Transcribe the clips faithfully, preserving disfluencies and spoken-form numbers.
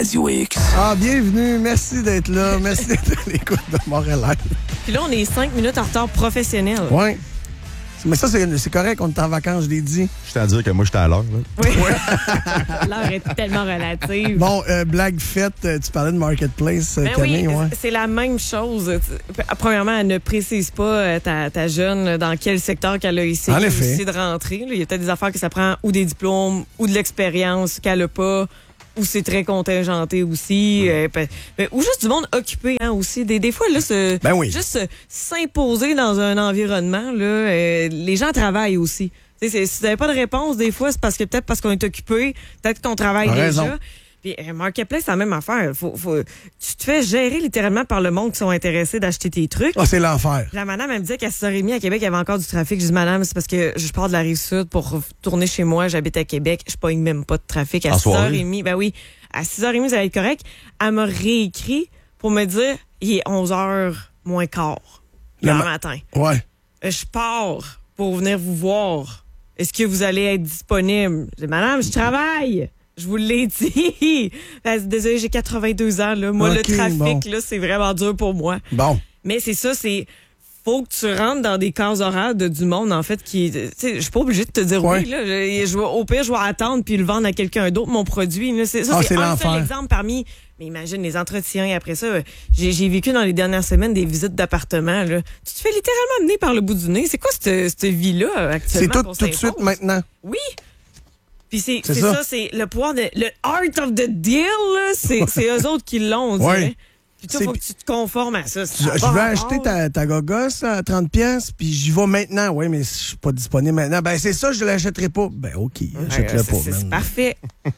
Radio X. Ah, bienvenue. Merci d'être là. Merci d'être à l'écoute de Montréal. Puis là, on est cinq minutes en retard professionnel. Oui. Mais ça, c'est, c'est correct, on est en vacances, je l'ai dit. Je tiens à dire que moi, j'étais à l'heure. Là. Oui. L'heure est tellement relative. Bon, euh, blague faite, tu parlais de Marketplace, ben Camille, oui, ouais. c'est la même chose. Premièrement, elle ne précise pas ta, ta jeune dans quel secteur qu'elle a essayé en effet. aussi de rentrer. Il y a peut-être des affaires que ça prend ou des diplômes ou de l'expérience qu'elle n'a pas. Ou c'est très contingenté aussi, euh, ben, ou juste du monde occupé hein, aussi. Des, des fois, là, se, ben oui. juste euh, s'imposer dans un environnement, là, euh, les gens travaillent aussi. T'sais, c'est, si vous n'avez pas de réponse, des fois, c'est parce que peut-être parce qu'on est occupé, peut-être qu'on travaille T'as déjà. raison. Puis euh, Marketplace, c'est la même affaire. Faut, faut, tu te fais gérer littéralement par le monde qui sont intéressés d'acheter tes trucs. Ah, oh, c'est l'enfer. La madame, elle me disait qu'à six heures trente à Québec, il y avait encore du trafic. Je dis, madame, c'est parce que je pars de la Rive-Sud pour retourner chez moi. J'habite à Québec. Je pogne même pas de trafic. À six heures trente, ben oui, à six heures trente, ça va être correct. Elle m'a réécrit pour me dire, il est onze heures moins quart. Le ma- matin. Ouais. Je pars pour venir vous voir. Est-ce que vous allez être disponible? Je dis, madame, je travaille. Je vous l'ai dit. Désolée, j'ai quatre-vingt-deux ans. Là. Moi, okay, le trafic, bon. là, c'est vraiment dur pour moi. Bon. Mais c'est ça, c'est... Faut que tu rentres dans des cases horaires de du monde, en fait, qui... Tu sais, je suis pas obligée de te dire ouais. oui, là. Je, je vais, au pire, je vais attendre puis le vendre à quelqu'un d'autre, mon produit. Là. C'est, ça, ah, c'est, c'est un l'enfer. seul exemple parmi... Mais imagine, les entretiens, après ça, j'ai, j'ai vécu dans les dernières semaines des visites d'appartements, là. Tu te fais littéralement mener par le bout du nez. C'est quoi cette, cette vie-là, actuellement? C'est tout, qu'on tout de s'impose? suite maintenant. Oui! Puis c'est, C'est c'est ça. ça, c'est le pouvoir de... Le art of the deal, là, c'est, c'est eux autres qui l'ont, on dirait. Ouais. Puis toi, il faut que tu te conformes à ça. Je, je vais acheter ta, ta gogosse là, à trente pièces puis j'y vais maintenant. Oui, mais si je suis pas disponible maintenant, ben c'est ça, je l'achèterai pas. Ben OK, achète-le Ouais, pas. c'est, man. c'est parfait.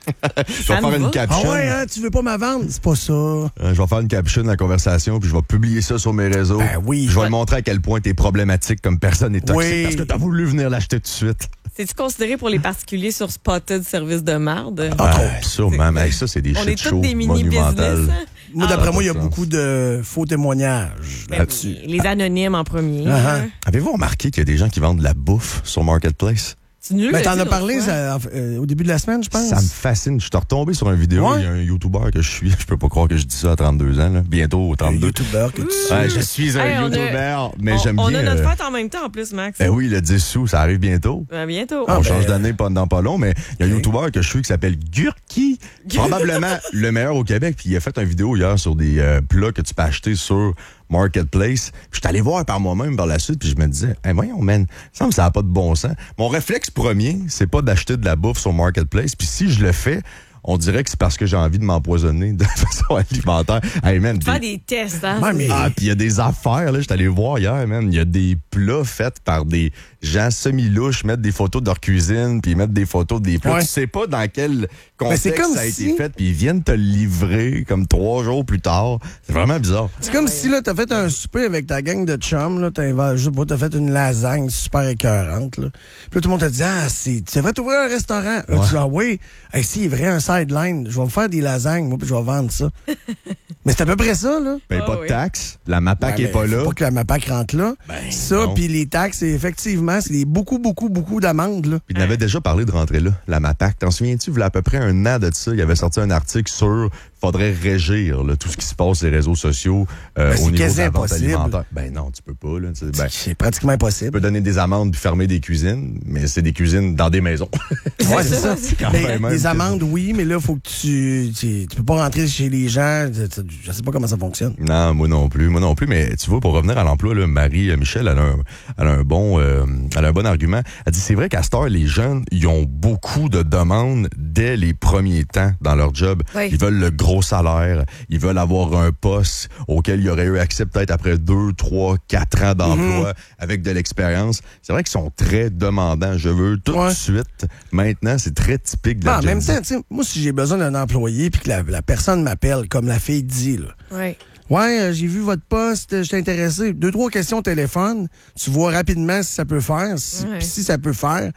Je vais faire une Ah caption. ouais, hein, tu veux pas ma vendre? C'est pas ça. Euh, je vais faire une caption de la conversation, puis je vais publier ça sur mes réseaux. Ben oui. Je vais Ouais. te montrer à quel point t'es problématique comme personne est toxique Oui. parce que t'as voulu venir l'acheter tout de suite. C'est-tu considéré pour les particuliers sur Spotted service de marde? Ah, trop. Ouais, sûrement, mais ça, c'est des On shit est tous shows des mini-business. monumentales. Hein? Moi, Ah, d'après moi, il y a ça. beaucoup de faux témoignages Ben là-dessus. oui, les anonymes en premier. Ah, ah. hein. Avez-vous remarqué qu'il y a des gens qui vendent de la bouffe sur Marketplace? Tu nous Ben, l'as t'en dit as l'autre parlé fois. ça, euh, au début de la semaine, je pense. Ça me fascine. Je suis retombé sur une vidéo. Ouais. Il y a un YouTuber que je suis. Je peux pas croire que je dis ça à trente-deux ans. Là. Bientôt au Un trente-deux. YouTuber que tu sais. Ouais, je suis un Hey, on a- YouTuber, mais on, j'aime on bien. a notre euh, fête en même temps, en plus, Max. Ben oui, le dix sous, ça arrive bientôt. À bientôt. Ah, On ben, change d'année pas dans pas long, mais il y a un ok. YouTuber que je suis qui s'appelle Gurki, probablement le meilleur au Québec. Puis il a fait une vidéo hier sur des euh, plats que tu peux acheter sur Marketplace. Puis je suis allé voir par moi-même par la suite, puis je me disais, hey, voyons, man, ça me semble que ça n'a pas de bon sens. Mon réflexe premier, c'est pas d'acheter de la bouffe sur Marketplace. Puis si je le fais, on dirait que c'est parce que j'ai envie de m'empoisonner de façon alimentaire. Hey, man, Faire des- des tests, hein? Ouais, mais- Ah, puis il y a des affaires, là, je suis allé voir hier, man. Il y a des plats faits par des gens semi-louches, mettre des photos de leur cuisine, puis mettre des photos des plats. Ouais. Tu sais pas dans quel Ben, contexte c'est comme ça a si- été fait, puis ils viennent te le livrer comme trois jours plus tard. C'est vraiment bizarre. C'est comme si là, t'as fait un souper avec ta gang de chums, là, t'as, inventé- je sais pas, t'as fait une lasagne super écœurante, là. Puis là, tout le monde te dit, ah, c'est, tu devrais t'ouvrir un restaurant. Là, tu dis, ah oui, hey, si, il est vrai, un sideline, je vais me faire des lasagnes, moi, puis je vais vendre ça. Mais c'est à peu près ça, là. Ben, Ah pas oui. de taxes, la MAPAC Ouais, est mais pas faut là. pas que la MAPAC rentre là. Ben, ça, non. puis les taxes, c'est effectivement, c'est des beaucoup, beaucoup, beaucoup d'amendes, là. Puis il avait déjà parlé de rentrer là, la MAPAC. T'en souviens-tu, il y a à peu près un an de ça, il avait sorti un article sur faudrait régir là, tout ce qui se passe sur les réseaux sociaux euh, Ben, c'est au niveau quasi de la vente impossible. alimentaire. Ben non, tu peux pas. Là, tu sais, ben, C'est pratiquement tu impossible. peux donner des amendes puis fermer des cuisines, mais c'est des cuisines dans des maisons. Ouais, c'est ça. quand Ben, même, même des que- amendes, oui, mais là, faut que tu, tu. Tu peux pas rentrer chez les gens. tu- tu- Je sais pas comment ça fonctionne. Non, moi non plus, moi non plus. Mais tu vois, pour revenir à l'emploi, là, Marie-Michel, elle a un, elle a un bon, euh, elle a un bon argument. Elle dit c'est vrai qu'à cette heure, les jeunes, ils ont beaucoup de demandes dès les premiers temps dans leur job. Oui. Ils veulent le gros salaire, ils veulent avoir un poste auquel ils auraient eu accès peut-être après deux, trois, quatre ans d'emploi avec de l'expérience. C'est vrai qu'ils sont très demandants. Je veux tout Ouais. de suite. Maintenant, c'est très typique de la Ah, en même Gen Z. temps, tu sais, moi, si j'ai besoin d'un employé puis que la, la personne m'appelle, comme la fille dit, là. Ouais. Ouais, euh, j'ai vu votre poste, je t'ai intéressé. Deux, trois questions au téléphone. Tu vois rapidement si ça peut faire. Si, Ouais. puis si ça peut faire,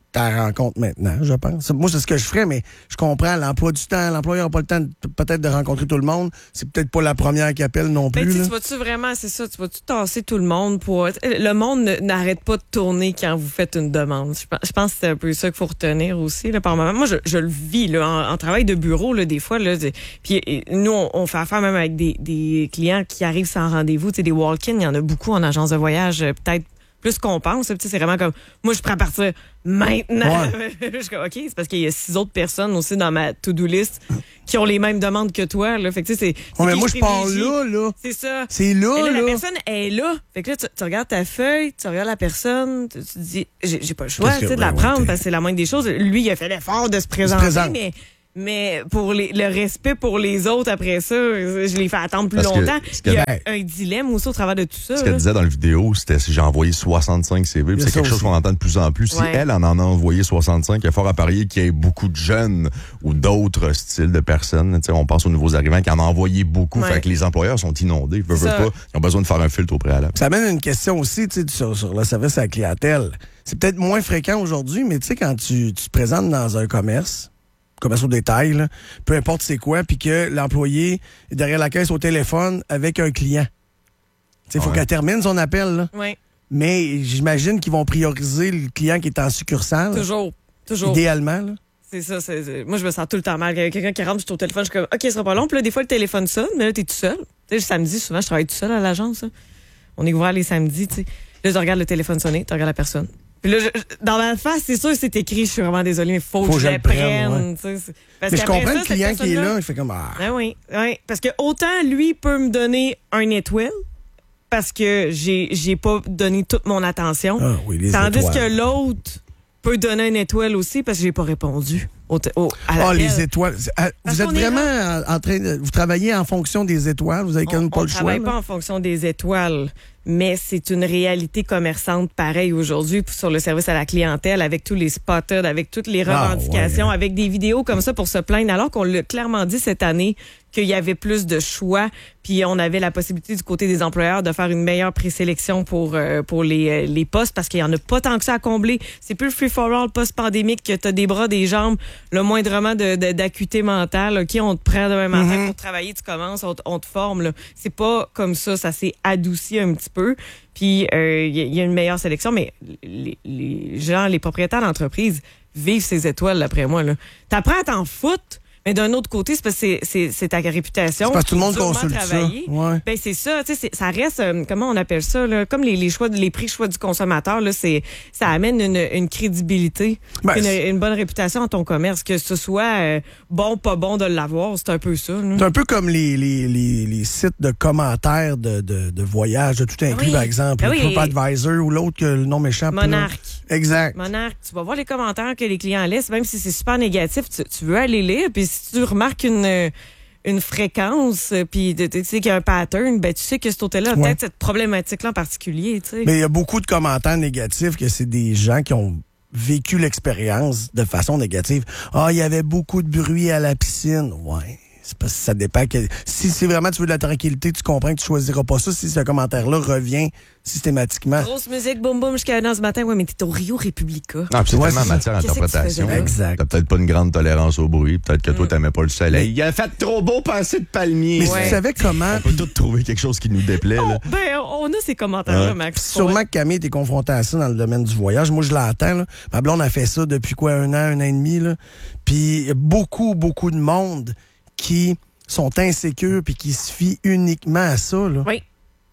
ta rencontre maintenant, je pense. Moi, c'est ce que je ferais, mais je comprends l'emploi du temps. L'employeur n'a pas le temps de, peut-être de rencontrer tout le monde. C'est peut-être pas la première qui appelle non plus. Ben, tu vas-tu vraiment, c'est ça, tu vas-tu tasser tout le monde pour... Le monde n'arrête pas de tourner quand vous faites une demande. Je pense que c'est un peu ça qu'il faut retenir aussi, là, par moment. Moi, je, je le vis, là, en, en travail de bureau, là, des fois, là. Puis nous, on, on fait affaire même avec des, des clients qui arrivent sans rendez-vous. Tu sais, des walk-ins, il y en a beaucoup en agence de voyage, peut-être plus qu'on pense. Tu sais, c'est vraiment comme, moi, je prends à partir maintenant. Ouais. Je suis comme, OK, c'est parce qu'il y a six autres personnes aussi dans ma to-do list qui ont les mêmes demandes que toi. Là. Fait que, tu sais, c'est, c'est ouais, mais moi, je pars là, là. C'est ça. C'est là, là, là. La personne est là. Fait que là, tu, tu regardes ta feuille, tu regardes la personne, tu, tu te dis, j'ai, j'ai pas le choix, tu sais, de la prendre ouais, parce que c'est la moindre des choses. Lui, il a fait l'effort de se présenter, se mais... Mais pour les, le respect pour les autres après ça, je les fais attendre plus Parce longtemps. Que, Il y a que, un dilemme aussi au travers de tout ça. Ce qu'elle disait dans la vidéo, c'était si j'ai envoyé soixante-cinq C V. C'est quelque chose qu'on entend de plus en plus. Ouais. Si elle en, en a envoyé soixante-cinq, il y a fort à parier qu'il y ait beaucoup de jeunes ou d'autres styles de personnes. T'sais, on pense aux nouveaux arrivants qui en ont envoyé beaucoup. Ouais. Fait que les employeurs sont inondés. Ils veulent pas. Ils ont besoin de faire un filtre au préalable. Ça amène une question aussi sur, sur le service à la clientèle. C'est peut-être moins fréquent aujourd'hui, mais tu sais, quand tu, tu te présentes dans un commerce, commerce au détail, là, peu importe c'est quoi, puis que l'employé est derrière la caisse au téléphone avec un client. Il faut ouais. qu'elle termine son appel. Là. Oui. Mais j'imagine qu'ils vont prioriser le client qui est en succursale. Toujours. Toujours. Idéalement. Là. C'est ça. C'est, c'est... Moi, je me sens tout le temps mal. Quelqu'un qui rentre, je suis au téléphone, je suis comme, OK, ce sera pas long. Puis là, des fois, le téléphone sonne, mais là, t'es tout seul. Tu sais, le samedi, souvent, je travaille tout seul à l'agence. Là. On est ouvert les samedis, tu sais. Là, je regarde le téléphone sonner, tu regardes la personne. Puis là, je, dans ma face, c'est sûr que c'est écrit, je suis vraiment désolée, mais il faut, faut que je, je le prenne. Ouais. Parce mais je comprends ça, le client qui est là, il fait comme ah. Ben oui, oui. Parce que autant lui peut me donner un étoile, parce que j'ai j'ai pas donné toute mon attention. Ah, oui, les tandis étoiles. que l'autre peut donner une étoile aussi parce que j'ai pas répondu. Au, au, à ah, les étoiles. Vous êtes vraiment en, en train de... Vous travaillez en fonction des étoiles? Vous avez quand même pas on le choix? On travaille là? pas en fonction des étoiles, mais c'est une réalité commerçante pareille aujourd'hui sur le service à la clientèle, avec tous les spotters, avec toutes les revendications, ah, ouais. avec des vidéos comme ça pour se plaindre, alors qu'on l'a clairement dit cette année qu'il y avait plus de choix, puis on avait la possibilité du côté des employeurs de faire une meilleure présélection pour euh, pour les les postes, parce qu'il y en a pas tant que ça à combler. C'est plus le free-for-all post-pandémique que t'as des bras, des jambes, le moindrement de, de, d'acuité mentale. OK, on te prend demain matin mm-hmm. pour travailler, tu commences, on, on te forme. Là. C'est pas comme ça, ça s'est adouci un petit peu. Puis il euh, y, y a une meilleure sélection, mais les, les gens, les propriétaires d'entreprises vivent ces étoiles, d'après moi. Là. T'apprends à t'en foutre. Mais d'un autre côté, c'est parce que c'est, c'est, c'est ta réputation. C'est parce que tout le monde consulte ça. Ouais. Ben, c'est ça, tu sais, ça reste, euh, comment on appelle ça, là, comme les, les choix, les prix choix du consommateur, là, c'est, ça amène une, une crédibilité, ben, une, une bonne réputation à ton commerce, que ce soit euh, bon, pas bon de l'avoir, c'est un peu ça. Là. C'est un peu comme les, les, les, les sites de commentaires de, de, de voyage, de tout inclus, oui. par exemple, ben oui. TripAdvisor ou l'autre que le nom m'échappe. Monarch. Là. Exact. Monarch, tu vas voir les commentaires que les clients laissent, même si c'est super négatif, tu, tu veux aller lire, puis si tu remarques une une fréquence, puis tu sais qu'il y a un pattern, ben tu sais que cet hôtel-là a ouais. peut-être cette problématique-là en particulier. Tu sais. Mais il y a beaucoup de commentaires négatifs que c'est des gens qui ont vécu l'expérience de façon négative. Ah, il y avait beaucoup de bruit à la piscine. Ouais. C'est parce que ça dépend. Que, si, si vraiment tu veux de la tranquillité, tu comprends que tu choisiras pas ça si ce commentaire-là revient systématiquement. Grosse musique, boum boum, jusqu'à un ce matin. Ouais, mais t'es au Rio Republica. Non, c'est ouais, tellement matière d'interprétation. Exact. T'as peut-être pas une grande tolérance au bruit. Peut-être que mm. toi, t'aimais pas le soleil. Mais il a fait trop beau passer de palmier. Mais ouais. tu savais comment... On peut tous trouver quelque chose qui nous déplaît. Oh, là. Ben, on a ces commentaires-là, ouais. Max. Sûrement ouais. que Camille était confrontée à ça dans le domaine du voyage. Moi, je l'entends. Là. Ma blonde a fait ça depuis quoi, un an, un an et demi. Là. Puis il y a beaucoup, beaucoup de monde qui... sont insécures puis qui se fient uniquement à ça. Là. Oui.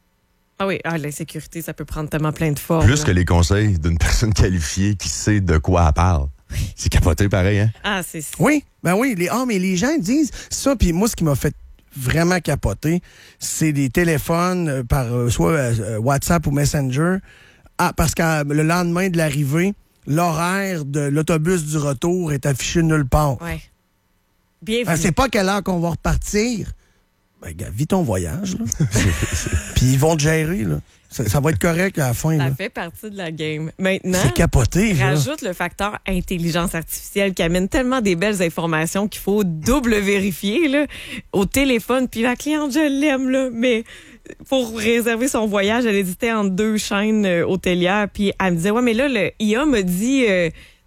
Ah oui, ah, l'insécurité, ça peut prendre tellement plein de formes. Plus là. que les conseils d'une personne qualifiée qui sait de quoi elle parle. Oui. C'est capoté pareil, hein? Ah, c'est ça. Oui, ben oui. Les, ah, mais les gens disent ça, puis moi, ce qui m'a fait vraiment capoter, c'est des téléphones par euh, soit euh, WhatsApp ou Messenger, ah, parce que le lendemain de l'arrivée, l'horaire de l'autobus du retour est affiché nulle part. Oui. Bienvenue. Ah, c'est pas à quelle heure qu'on va repartir. Ben, gars, vis ton voyage, là. Puis ils vont te gérer, là. Ça, ça va être correct à la fin, Ça là. fait partie de la game. Maintenant, c'est capoté, rajoute là. le facteur intelligence artificielle qui amène tellement des belles informations qu'il faut double vérifier, là, au téléphone. Puis la cliente, je l'aime, là, mais pour réserver son voyage, elle hésitait entre deux chaînes euh, hôtelières. Puis elle me disait, ouais, mais là, le I A me dit... Euh,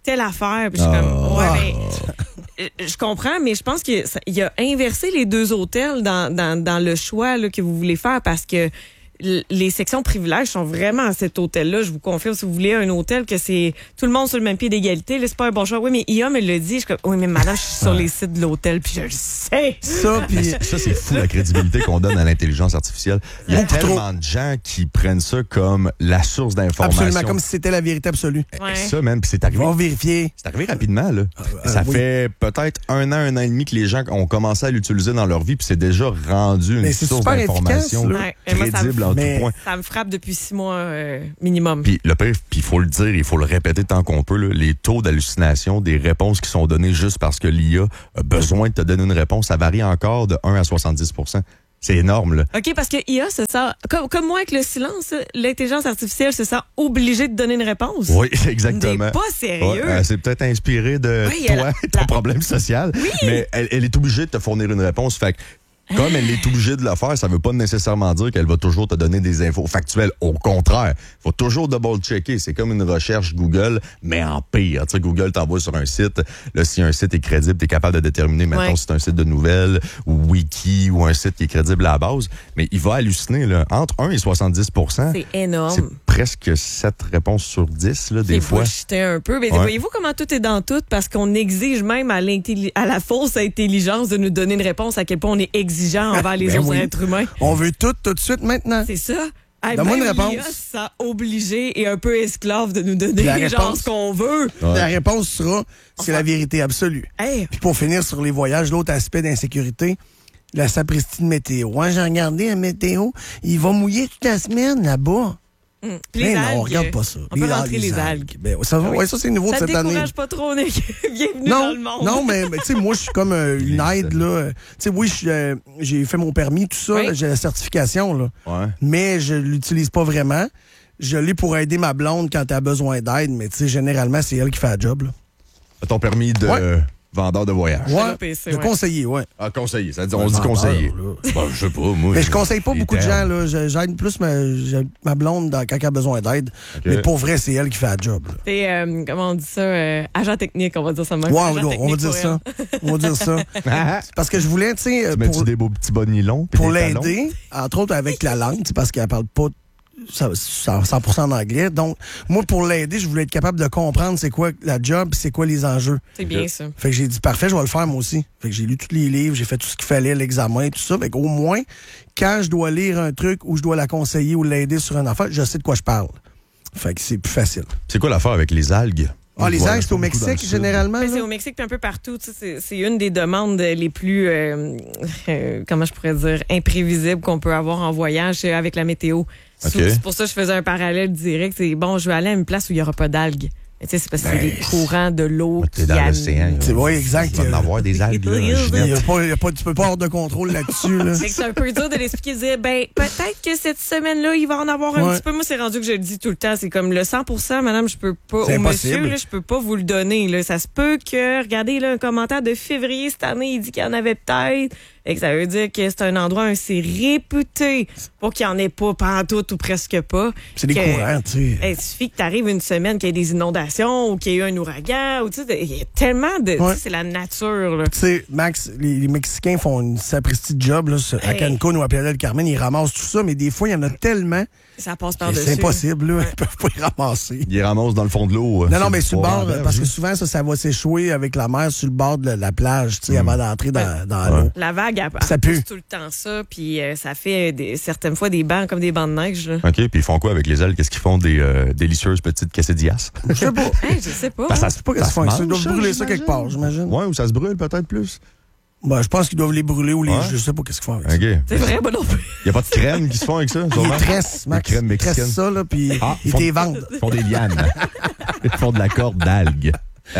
telle affaire. Puis je suis Oh. comme, ouais, mais je comprends, mais je pense qu'il a inversé les deux hôtels dans, dans, dans le choix là, que vous voulez faire parce que les sections privilèges sont vraiment à cet hôtel-là. Je vous confirme, si vous voulez un hôtel que c'est tout le monde sur le même pied d'égalité, là, c'est pas un bon choix. Oui, mais I A me le dit. Je suis comme, oui, mais madame, je suis sur les sites de l'hôtel, puis je le sais. Ça, puis Ça, c'est fou, la crédibilité qu'on donne à l'intelligence artificielle. Il y a Beaucoup tellement trop. de gens qui prennent ça comme la source d'information. absolument, comme si c'était la vérité absolue. Ouais. Ça, même, puis c'est arrivé. On va vérifier. C'est arrivé rapidement, là. euh, ça oui. fait peut-être un an, un an et demi que les gens ont commencé à l'utiliser dans leur vie, puis c'est déjà rendu une Mais c'est source super d'information efficace, là. Ouais. Et moi, ça me- crédible en Mais- tout point. Ça me frappe depuis six mois euh, minimum. Puis le pire, puis il faut le dire, il faut le répéter tant qu'on peut, là, les taux d'hallucination des réponses qui sont données juste parce que l'I A a besoin de te donner une réponse, ça varie encore de un à soixante-dix pour cent. C'est énorme, là. OK, parce que I A se sent, comme, comme moi avec le silence, l'intelligence artificielle se sent obligée de donner une réponse. Oui, exactement. T'es pas sérieux. Ouais, elle s'est peut-être inspirée de Oui, toi, elle- ton la- problème social, mais elle, elle est obligée de te fournir une réponse. Fait que, comme elle est obligée de le faire, ça veut pas nécessairement dire qu'elle va toujours te donner des infos factuelles. Au contraire, faut toujours double-checker. C'est comme une recherche Google, mais en pire. Tu sais, Google t'envoie sur un site. Là, si un site est crédible, t'es capable de déterminer, maintenant, Ouais. si c'est un site de nouvelles, ou Wiki, ou un site qui est crédible à la base. Mais il va halluciner, là. Entre un et soixante-dix pour cent. C'est énorme. C'est presque sept réponses sur dix, là, des C'est fois. bullshité un peu. Mais Ouais. voyez-vous comment tout est dans tout? Parce qu'on exige même à, l'intelli- à la fausse intelligence de nous donner une réponse à quel point on est exigeant envers les Ben autres oui. êtres humains. On veut tout, tout de suite, maintenant. C'est ça. Hey, Donne-moi même une réponse. l'I A se sent obligé et un peu esclave de nous donner La genre réponse. ce qu'on veut. Ouais. La réponse sera, c'est la vérité absolue. Hey, Puis pour finir sur les voyages, l'autre aspect d'insécurité, la sapristi de météo. Ouais, j'ai regardé la météo, il va mouiller toute la semaine là-bas. hum. Puis Mais les non, algues. on regarde pas ça. On peut rentrer les algues. Ben, ça, Ah oui. ouais, ça c'est nouveau de Ça te cette année. décourage pas trop, Nick. Bienvenue dans Non, le monde. non, mais, mais tu sais, moi, je suis comme euh, une aide, là. Euh, Tu sais, oui, je suis, euh, j'ai fait mon permis, tout ça, Oui. là, j'ai la certification, là. Ouais. Mais je l'utilise pas vraiment. Je l'ai pour aider ma blonde quand elle a besoin d'aide, mais tu sais, généralement, c'est elle qui fait la job, là. Ton permis de Ouais. vendeur de voyage. Le Ouais, P C, de ouais. conseiller, ouais. Ah, conseiller. Ça dit, Ouais, on dit vendeur, conseiller. là. Bon, je sais pas, moi. Mais je conseille pas les beaucoup de gens, termes. là. Je- J'aide plus ma, j'ai- ma blonde dans- quand elle a besoin d'aide. Ok. Mais pour vrai, c'est elle qui fait la job, là. C'est, euh, comment on dit ça, euh, agent technique, on va dire ça même. Ouais, Agent on va- on va technique dire pour ça. On va dire ça. Ah, C'est parce que je voulais, tu sais, tu pour, mets-tu des beaux petits bas de nylon? puis pour des talons? l'aider, entre autres avec la langue, tu sais, parce qu'elle parle pas ça- ça- cent pour cent en anglais. Donc, moi, pour l'aider, je voulais être capable de comprendre c'est quoi la job et c'est quoi les enjeux. C'est bien ça. Fait que j'ai dit, parfait, je vais le faire moi aussi. Fait que j'ai lu tous les livres, j'ai fait tout ce qu'il fallait, l'examen, tout ça. Fait qu'au moins, quand je dois lire un truc ou je dois la conseiller ou l'aider sur une affaire, je sais de quoi je parle. Fait que c'est plus facile. C'est quoi l'affaire avec les algues? Ah, les Ouais, algues, c'est au beaucoup dans le Mexique, sud. généralement. Ben, c'est là? au Mexique puis un peu partout. Tu sais, C'est c'est une des demandes les plus, euh, euh, comment je pourrais dire, imprévisibles qu'on peut avoir en voyage c'est avec la météo. Ok. C'est pour ça que je faisais un parallèle direct. C'est bon, je vais aller à une place où il n'y aura pas d'algues. Mais tu sais, c'est parce que c'est les courants de l'eau T'es qui dans am- l'océan. C'est vrai, exact. Il va en avoir des algues, là, Il y Ginette. a pas, il y a pas, tu peux pas avoir de contrôle là-dessus. Là. Fait que c'est un peu dur de l'expliquer, de dire, ben, peut-être que cette semaine-là, il va en avoir un Ouais. petit peu. Moi, c'est rendu que je le dis tout le temps. C'est comme le cent pour cent, madame, je peux pas, C'est au impossible. monsieur, là, je peux pas vous le donner, là. Ça se peut que, regardez, là, un commentaire de février cette année, il dit qu'il y en avait peut-être. Et que ça veut dire que c'est un endroit assez réputé pour qu'il n'y en ait pas pantoute ou presque pas. C'est des Que- courants, tu sais. Hey, il suffit que tu arrives une semaine, qu'il y ait des inondations ou qu'il y ait eu un ouragan. Ou, tu sais, il y a tellement de. tu Ouais. sais, c'est la nature, là. Tu sais, Max, les, les Mexicains font une sapristi de job là, sur- à Hey. Cancun ou à Playa del Carmen. Ils ramassent tout ça, mais des fois, il y en a tellement Ça passe que par-dessus. c'est impossible. Là. Ils peuvent pas y ramasser. Il ramasse dans le fond de l'eau. Non, non, mais sur le bord, Pour parce que envers, souvent, ça, ça va s'échouer avec la mer sur le bord de la, la plage, tu sais, avant d'entrer dans, dans Ouais. l'eau. La vague, elle, Ça elle pue. pousse tout le temps ça, puis euh, ça fait des, certaines fois des bancs comme des bancs de neige. Là. OK, puis ils font quoi avec les ailes? Qu'est-ce qu'ils font? Des euh, délicieuses petites quesadillas? Je sais pas. Hey, je sais pas. Ben, ça hein. se- Je sais pas qu'est-ce ça qu'ils font avec ça. se Ils doivent mange, brûler ça j'imagine. quelque part, j'imagine. Ouais, ou ça se brûle peut-être plus? Ben, je pense qu'ils doivent les brûler ou les. Ouais. Je sais pas qu'est-ce qu'ils font avec ça. OK. C'est vrai, moi non plus. Il n'y a pas de crème qui se font avec ça? Ils sûrement? tressent, Max. Des crèmes Ils tressent mexicaines. ça, là, puis Ah, ils font- t'y vendent. Ils font des lianes. Ils font de la corde d'algues.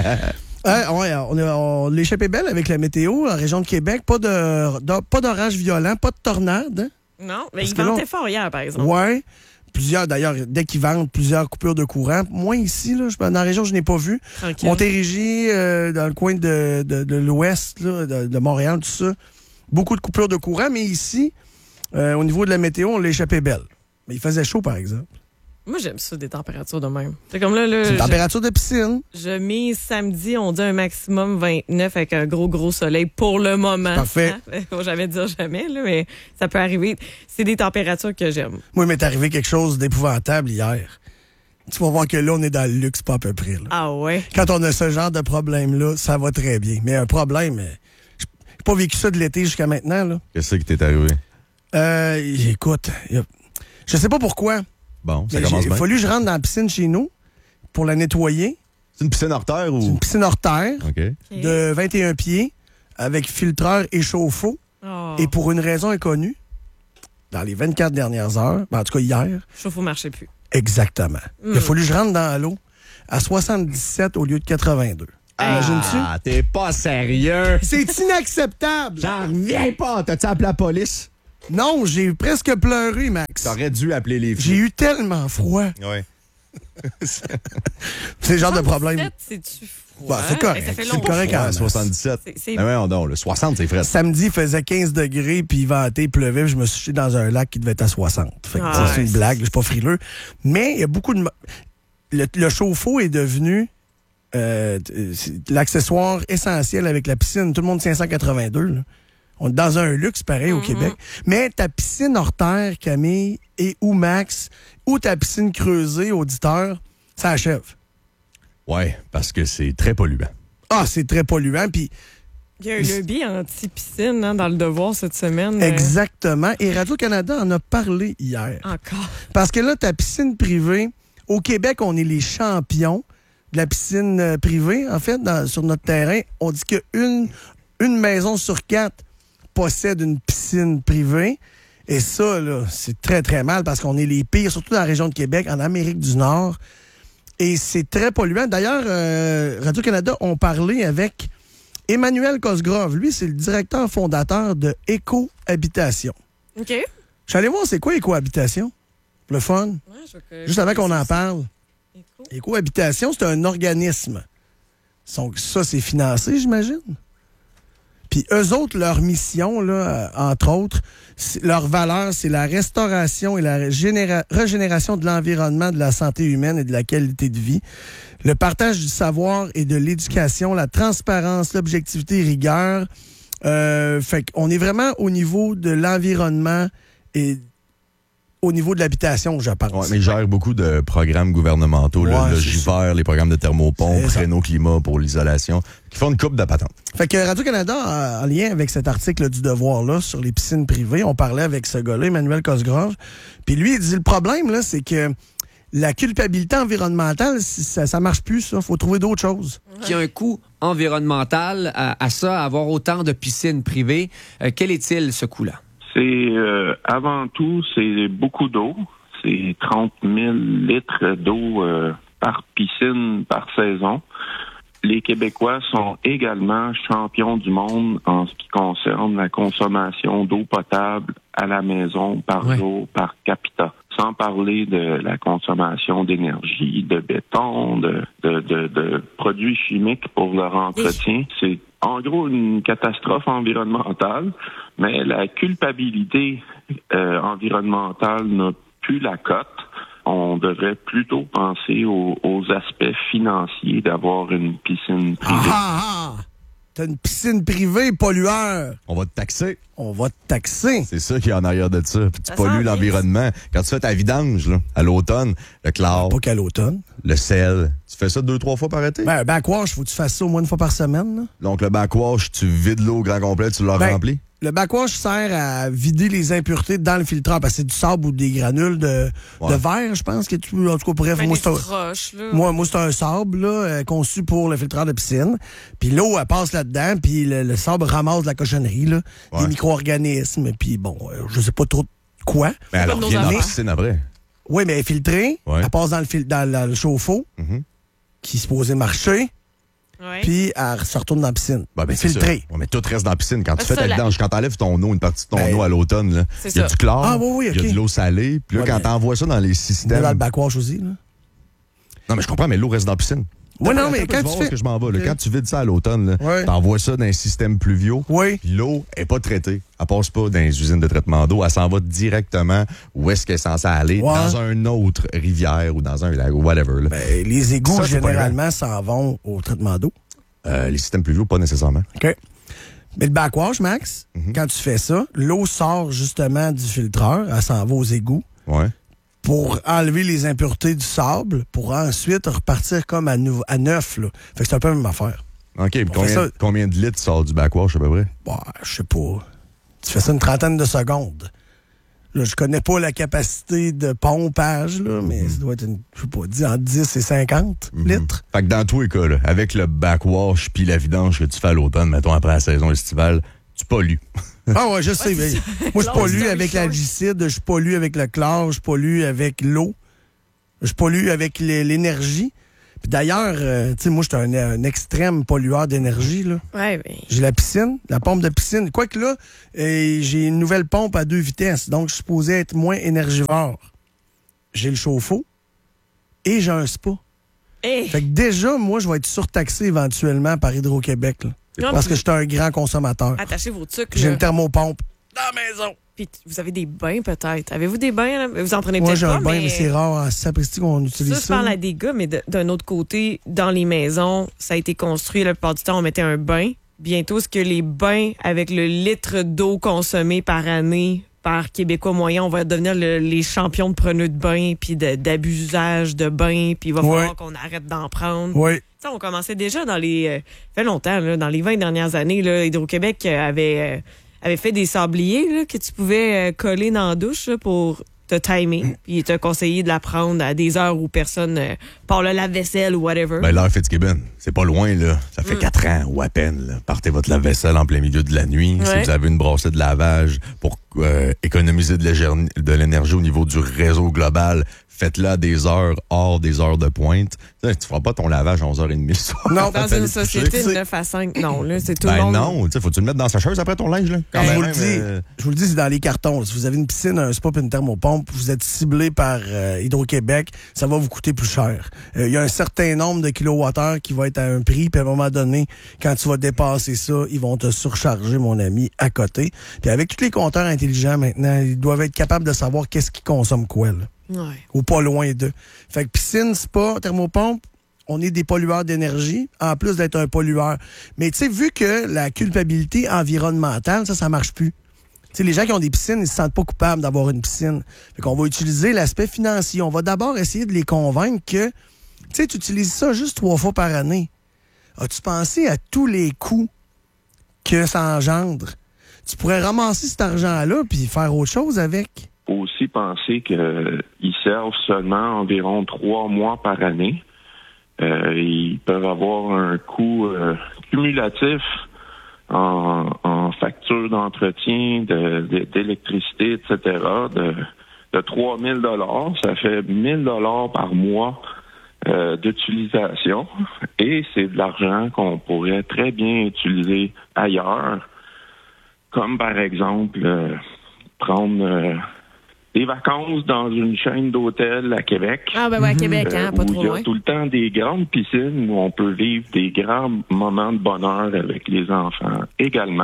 Hein, ouais, on est- on- l'échappée belle avec la météo en région de Québec. Pas de, de- pas d'orage violent, pas de tornade. Hein? Non, mais Parce il que là, ventait on- fort hier, par exemple. Ouais. Plusieurs, d'ailleurs, dès qu'ils vendent, plusieurs coupures de courant. Moi, ici, là, je- dans la région, je n'ai pas vu. Tranquille. Montérégie, euh, dans le coin de, de, de l'ouest, là, de, de Montréal, tout ça. Beaucoup de coupures de courant, mais ici, euh, au niveau de la météo, on l'échappait belle. Mais il faisait chaud, par exemple. Moi, j'aime ça, des températures de même. C'est comme là, là C'est une je, température de piscine. je mise samedi, on dit un maximum vingt-neuf avec un gros, gros soleil pour le moment. Parfait. Hein? Faut jamais dire jamais, là, mais ça peut arriver. C'est des températures que j'aime. Moi, il m'est arrivé quelque chose d'épouvantable hier. Tu vas voir que là, on est dans le luxe, pas à peu près. Là. Ah ouais? Quand on a ce genre de problème-là, ça va très bien. Mais un problème, euh, j'ai pas vécu ça de l'été jusqu'à maintenant. Là. Qu'est-ce qui t'est arrivé? Euh, écoute, y a- je sais pas pourquoi. Bon, ça mais commence j'ai- bien. Il a fallu que je rentre dans la piscine chez nous pour la nettoyer. C'est une piscine hors terre ou? C'est une piscine hors terre OK. de vingt et un pieds avec filtreur et chauffe-eau. Oh. Et pour une raison inconnue, dans les vingt-quatre dernières heures, ben, en tout cas hier, Chauffe-eau marchait plus. exactement. Il a Mm. fallu que je rentre dans l'eau à soixante-dix-sept au lieu de quatre-vingt-deux. Imagines-tu? Ah, t'es pas sérieux? C'est inacceptable! J'en reviens pas! T'as-tu appelé la police? Non, j'ai presque pleuré, Max. T'aurais dû appeler les J'ai filles. eu tellement froid. Ouais. C'est le genre de problème. soixante-dix-sept, c'est-tu froid? Bah, c'est correct. Hey, ça fait C'est longtemps. correct. Ouais, Ah, soixante-dix-sept. C'est- c'est- Mais ouais, non, le soixante, c'est frais. Samedi, il faisait quinze degrés, puis il ventait, il pleuvait, puis je me suis jeté dans un lac qui devait être à soixante. Fait que, Ah, ça, c'est ouais, une c'est- blague, je suis pas frileux. Mais il y a beaucoup de... mo- Le, le chauffe-eau est devenu euh, t- c'est l'accessoire essentiel avec la piscine. Tout le monde tient cent quatre-vingt-deux. Là. On est dans un luxe pareil au Mm-hmm. Québec. Mais ta piscine hors terre, Camille, et ou Max, ou ta piscine creusée, auditeur, ça achève. Ouais, parce que c'est très polluant. Ah, c'est très polluant, puis Il y a un lobby anti-piscine hein, dans le devoir cette semaine. euh, exactement. Et Radio-Canada en a parlé hier. Encore. Parce que là, ta piscine privée, au Québec, on est les champions de la piscine euh, privée. En fait, dans- sur notre terrain, on dit qu'une une maison sur quatre possède une piscine privée. Et ça, là, c'est très, très mal parce qu'on est les pires, surtout dans la région de Québec, en Amérique du Nord. Et c'est très polluant. D'ailleurs, euh, Radio-Canada ont parlé avec Emmanuel Cosgrove. Lui, c'est le directeur fondateur de Éco-Habitation. OK. Ouais, Je suis allé voir c'est quoi Éco-Habitation. Le fun. je veux que- Juste avant qu'on en parle. Éco. Éco-Habitation, c'est un organisme. Donc, ça, c'est financé, j'imagine. Puis eux autres, leur mission, là, euh, entre autres, c'est- leur valeur, c'est la restauration et la régénéra- régénération de l'environnement, de la santé humaine et de la qualité de vie, le partage du savoir et de l'éducation, la transparence, l'objectivité et rigueur. Euh, fait qu'on est vraiment au niveau de l'environnement et au niveau de l'habitation, je pense. Ouais, mais ils gèrent beaucoup de programmes gouvernementaux, là, Ouais, le c'est Givert, les programmes de thermopompe, C'est ça. Renault Climat pour l'isolation, qui font une coupe de patentes. Fait que Radio-Canada, en lien avec cet article du Devoir-là sur les piscines privées, on parlait avec ce gars-là, Emmanuel Cosgrove, puis lui, il dit le problème, là, c'est que la culpabilité environnementale, si ça, ça marche plus, ça. Faut trouver d'autres choses. Qui a un coût environnemental à, à ça, à avoir autant de piscines privées. Euh, quel est-il, ce coût-là? C'est euh, avant tout, c'est beaucoup d'eau. C'est trente mille litres d'eau euh, par piscine par saison. Les Québécois sont également champions du monde en ce qui concerne la consommation d'eau potable à la maison par Ouais. jour, par capita. Sans parler de la consommation d'énergie, de béton, de, de, de, de produits chimiques pour leur entretien. C'est en gros une catastrophe environnementale, mais la culpabilité euh, environnementale n'a plus la cote. On devrait plutôt penser aux, aux aspects financiers d'avoir une piscine Ah privée. ah ah! T'as une piscine privée, pollueur. On va te taxer. On va te taxer. C'est ça qui est en arrière de ça. Puis tu Ça pollues sent bien. l'environnement. Quand tu fais ta vidange, là, à l'automne, le chlore, Pas qu'à l'automne. le sel, tu fais ça deux, trois fois par été? Ben, un backwash, faut que tu fasses ça au moins une fois par semaine, là. Donc, le backwash, tu vides l'eau au grand complet, tu l'as Ben, rempli? Le backwash sert à vider les impuretés dans le filtreur parce que c'est du sable ou des granules de, Ouais. de verre, je pense. Que tu, en tout cas, bref, Ben, moi, des c'est un, petites roches, là. moi, moi, c'est un sable là, euh, conçu pour le filtreur de piscine. Puis l'eau, elle passe là-dedans, puis le, le sable ramasse de la cochonnerie, là, Ouais. des micro-organismes, puis bon, euh, je sais pas trop quoi. Mais pas alors, de nos viens dans la affaires. piscine après. Oui, mais elle est filtrée, Ouais. elle passe dans le, fil, dans la- le chauffe-eau, Mhm. qui est supposé marcher, Ouais. puis elle se retourne dans la piscine. Ben, ben, c'est filtrée. ça. Ouais, mais tout reste dans la piscine. Quand tu C'est fais ça, ta la- vidange, quand t'enlèves ton eau, une partie de ton Ben, eau à l'automne, là, c'est il y a ça. du chlore, Ah, oui, oui, il y a ok. de l'eau salée. Puis là, Ouais, quand mais- t'envoies ça dans les Mais systèmes... dans le backwash aussi, là. Non, mais je comprends, mais l'eau reste dans la piscine. Ouais, non, mais quand tu fais... que je m'en vais, là. Quand tu vides ça à l'automne, ouais. t'envoies ça dans un système pluvieux. Oui. Puis l'eau est pas traitée. Elle passe pas dans les usines de traitement d'eau. Elle s'en va directement où est-ce qu'elle est censée aller, ouais. dans une autre rivière ou dans un lac ou whatever. Là. Ben, les égouts, ça, généralement, s'en vont au traitement d'eau. Euh, les systèmes pluvieux, pas nécessairement. OK. Mais le backwash, Max, mm-hmm. quand tu fais ça, l'eau sort justement du filtreur, elle s'en va aux égouts. Ouais. Pour enlever les impuretés du sable, pour ensuite repartir comme à, nou- à neuf. Là. Fait que c'est un peu la même affaire. OK, puis combien, combien de litres sort du backwash à peu près? Bah, je sais pas. Tu fais ça une trentaine de secondes. Là, je connais pas la capacité de pompage, là, mais mm-hmm. ça doit être, une, je sais pas, dit entre dix et cinquante mm-hmm. litres. Fait que dans tous les cas, là, avec le backwash puis la vidange que tu fais à l'automne, mettons après la saison estivale, tu pollues. Ah ouais, je sais. Mais moi, je pollue avec l'algicide, je pollue avec le chlore, je pollue avec l'eau, je pollue avec l'énergie. Puis d'ailleurs, euh, tu sais, moi, je suis un, un extrême pollueur d'énergie, là. Ouais, mais... J'ai la piscine, la pompe de piscine. Quoique là, euh, j'ai une nouvelle pompe à deux vitesses, donc je suis supposé être moins énergivore. J'ai le chauffe-eau et j'ai un spa. Hey. Fait que déjà, moi, je vais être surtaxé éventuellement par Hydro-Québec, là. Non, parce que je suis un grand consommateur. Attachez vos trucs. J'ai une thermopompe dans la maison. Puis vous avez des bains peut-être. Avez-vous des bains? Là? Vous en prenez Moi, peut-être pas, j'ai un bain, mais, mais c'est rare en sapristi qu'on utilise ça. Ça, je parle à des gars, mais de, d'un autre côté, dans les maisons, ça a été construit, la plupart du temps, on mettait un bain. Bientôt, est-ce que les bains, avec le litre d'eau consommé par année par Québécois moyen, on va devenir le, les champions de preneux de bain, puis de, d'abusage de bain, puis il va falloir ouais. qu'on arrête d'en prendre. Oui. Ça, on commençait déjà dans les... Euh, fait longtemps, là, dans les vingt dernières années, là, Hydro-Québec avait, euh, avait fait des sabliers là, que tu pouvais euh, coller dans la douche là, pour te timer. Puis il t'a conseillé de la prendre à des heures où personne euh, part le lave-vaisselle ou whatever. Ben l'heure Fitzgibbon, c'est pas loin, là. Ça fait mm. quatre ans ou à peine. Là. Partez votre lave-vaisselle en plein milieu de la nuit. Ouais. Si vous avez une brassée de lavage pour euh, économiser de l'énergie au niveau du réseau global, faites-le à des heures hors des heures de pointe. Tu ne feras pas ton lavage à onze heures trente le soir. Non, dans une société de neuf à cinq, non. Là, c'est tout ben le monde. Non, tu sais, faut-tu le mettre dans sa chaise après ton linge? Là? Quand je, vous le dis, euh... je vous le dis, c'est dans les cartons. Si vous avez une piscine, un spa et une thermopompe, vous êtes ciblé par euh, Hydro-Québec, ça va vous coûter plus cher. Il euh, y a un certain nombre de kilowattheures qui va être à un prix, puis à un moment donné, quand tu vas dépasser ça, ils vont te surcharger, mon ami, à côté. Puis avec tous les compteurs intelligents maintenant, ils doivent être capables de savoir qu'est-ce qui consomme quoi, là. Ouais. Ou pas loin d'eux. Fait que piscine, spa, thermopompe, on est des pollueurs d'énergie, en plus d'être un pollueur. Mais tu sais, vu que la culpabilité environnementale, ça, ça marche plus. Tu sais, les gens qui ont des piscines, ils se sentent pas coupables d'avoir une piscine. Fait qu'on va utiliser l'aspect financier. On va d'abord essayer de les convaincre que, tu sais, tu utilises ça juste trois fois par année. As-tu pensé à tous les coûts que ça engendre? Tu pourrais ramasser cet argent-là puis faire autre chose avec. Aussi penser qu'ils servent seulement environ trois mois par année. Euh, ils peuvent avoir un coût euh, cumulatif en, en facture d'entretien, de, de, d'électricité, et cetera, de, de trois mille dollars. Ça fait mille dollars par mois euh, d'utilisation. Et c'est de l'argent qu'on pourrait très bien utiliser ailleurs, comme par exemple euh, prendre... Euh, des vacances dans une chaîne d'hôtels à Québec. Ah, ben ouais, à Québec, euh, hein, pas trop loin. Il y a tout le temps des grandes piscines où on peut vivre des grands moments de bonheur avec les enfants également.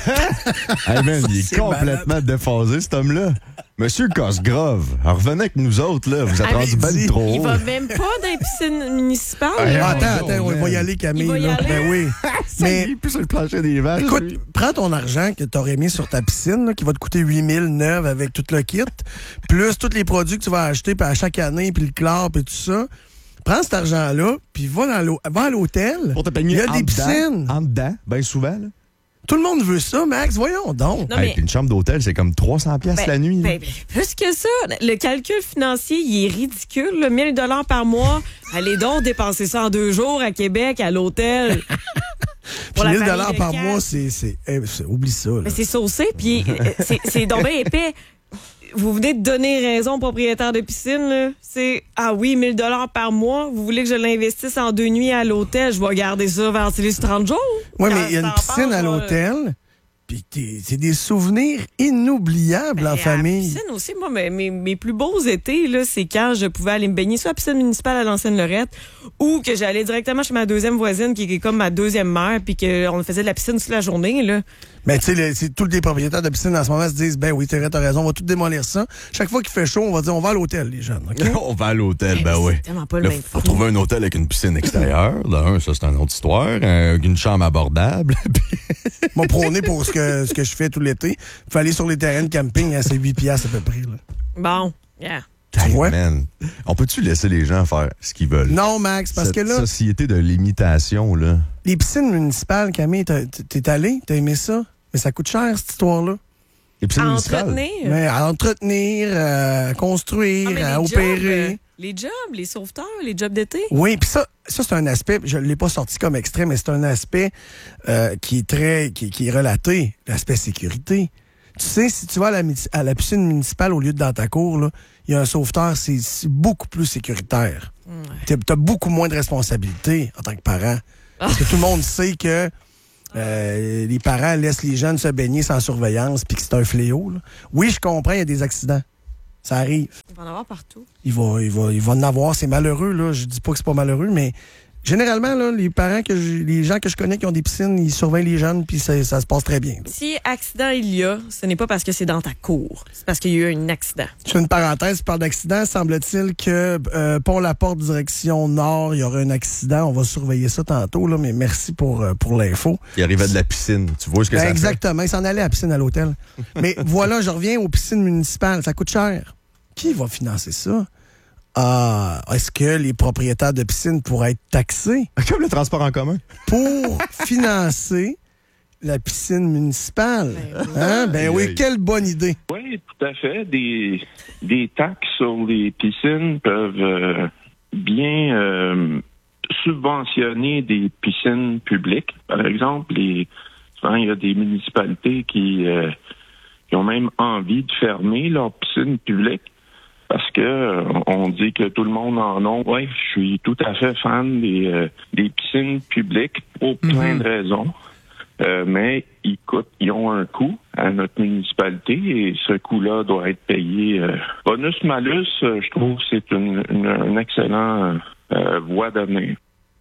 Hey man, il est, est complètement malade. Déphasé, cet homme-là. Monsieur Cosgrove, revenez avec nous autres, là. Vous êtes rendu ben trop haut. Il va même pas dans les piscines municipales. Ah, attends, attends, on va y aller, Camille. Il va y aller. Ben oui. Mais il est plus sur le plancher des vaches. Écoute, lui. Prends ton argent que tu aurais mis sur ta piscine, là, qui va te coûter huit mille neuf avec tout le kit, plus tous les produits que tu vas acheter à chaque année, puis le chlore, puis tout ça. Prends cet argent-là, puis va, dans l'eau, va à l'hôtel. Pour te peigner il y a des dedans, piscines. En dedans, bien souvent, là. Tout le monde veut ça, Max. Voyons donc. Non, mais... hey, une chambre d'hôtel, c'est comme trois cents pièces ben, la nuit. Ben, ben, plus que ça. Le calcul financier, il est ridicule. Là. mille dollars par mois. Allez donc dépenser ça en deux jours à Québec, à l'hôtel. mille dollars par mois, c'est, c'est, c'est, c'est... Oublie ça. Là. Mais c'est saucé, puis c'est, c'est donc bien épais. Vous venez de donner raison au propriétaire de piscine, là. C'est, ah oui, mille dollars par mois. Vous voulez que je l'investisse en deux nuits à l'hôtel? Je vais garder ça vers les trente jours. Oui, mais il y a une piscine à l'hôtel, Puis t'es- c'est des souvenirs inoubliables Ben, en à famille. La piscine aussi, moi, mes, mes, mes plus beaux étés, là, c'est quand je pouvais aller me baigner soit à la piscine municipale à l'ancienne Lorette ou que j'allais directement chez ma deuxième voisine qui est comme ma deuxième mère puis qu'on faisait de la piscine toute la journée, là. Mais tu sais, le- c'est tous les propriétaires de piscine en ce moment se disent, ben oui, t'as raison, on va tout démolir ça. Chaque fois qu'il fait chaud, on va dire, on va à l'hôtel, les jeunes. OK? On va à l'hôtel, ben Mais oui. c'est tellement pas le Là, même faut fun. trouver un hôtel avec une piscine extérieure. Là, un, ça, c'est une autre histoire. Euh, une chambre abordable. M'a prôné pour ce que, ce que je fais tout l'été. Faut aller sur les terrains de camping, hein, c'est huit piastres à peu près. Là. Bon, yeah. Tu vois? Man, on peut-tu laisser les gens faire ce qu'ils veulent? Non, Max, parce Cette que là, société de l'imitation, là. les piscines municipales, Camille, t'as- t'es allé? T'as aimé ça? Mais ça coûte cher, cette histoire-là. Les piscines À municipales. entretenir. Mais à entretenir, à construire, Ah, mais à les opérer. jobs, les jobs, les sauveteurs, les jobs d'été. Oui, puis ça, ça c'est un aspect, je ne l'ai pas sorti comme extrait, mais c'est un aspect euh, qui est très, qui, qui est relaté, l'aspect sécurité. Tu sais, si tu vas à la, mi- à la piscine municipale au lieu de dans ta cour, là, il y a un sauveteur, c'est c'est beaucoup plus sécuritaire. Tu as beaucoup moins de responsabilités en tant que parent. Parce que tout le monde sait que euh, les parents laissent les jeunes se baigner sans surveillance puis que c'est un fléau. Là. Oui, je comprends, il y a des accidents. Ça arrive. Il va en avoir partout. Il va, il va, il va en avoir. C'est malheureux, là. Je dis pas que c'est pas malheureux, mais généralement, là, les parents que je- les gens que je connais qui ont des piscines, ils surveillent les jeunes, puis ça, ça se passe très bien. là. Si accident il y a, ce n'est pas parce que c'est dans ta cour. C'est parce qu'il y a eu un accident. Je fais une parenthèse, je parle d'accident. Semble-t-il que euh, Pont-la-Porte, direction nord, il y aura un accident. On va surveiller ça tantôt, là, mais merci pour, euh, pour l'info. Il arrivait de la piscine. Tu vois ce que Ben, ça exactement. Il s'en allait à la piscine à l'hôtel. Mais voilà, je reviens aux piscines municipales. Ça coûte cher. Qui va financer ça? Ah, est-ce que les propriétaires de piscines pourraient être taxés fait? Comme le transport en commun. pour financer la piscine municipale? Hein? Ben oui, Aïe, aïe. quelle bonne idée. Oui, tout à fait. Des, des taxes sur les piscines peuvent euh, bien euh, subventionner des piscines publiques. Par exemple, les, souvent, il y a des municipalités qui, euh, qui ont même envie de fermer leurs piscines publiques parce que euh, on dit que tout le monde en a. Oui, je suis tout à fait fan des, euh, des piscines publiques pour plein de raisons. Euh, mais ils coûtent, ils ont un coût à notre municipalité et ce coût-là doit être payé. Euh, bonus-malus, euh, je trouve que c'est une, une, une excellente euh, voie d'avenir.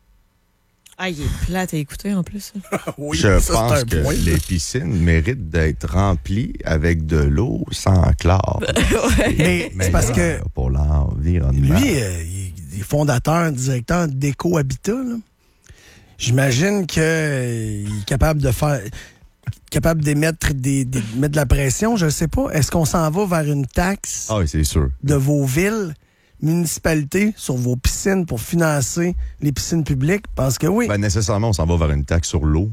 Ah, il est plate à écouter en plus. Oui, Je ça, pense c'est un que point. les piscines méritent d'être remplies avec de l'eau sans chlore. Mais c'est parce que Meilleur pour l'environnement. lui, euh, il est fondateur, directeur d'Éco-Habitat. là. J'imagine qu'il est capable de faire, capable d'émettre des, des, mettre de la pression. Je ne sais pas. Est-ce qu'on s'en va vers une taxe Ah oui, c'est sûr. de vos villes, municipalités, sur vos piscines pour financer les piscines publiques? Parce que oui. Ben, nécessairement, on s'en va vers une taxe sur l'eau.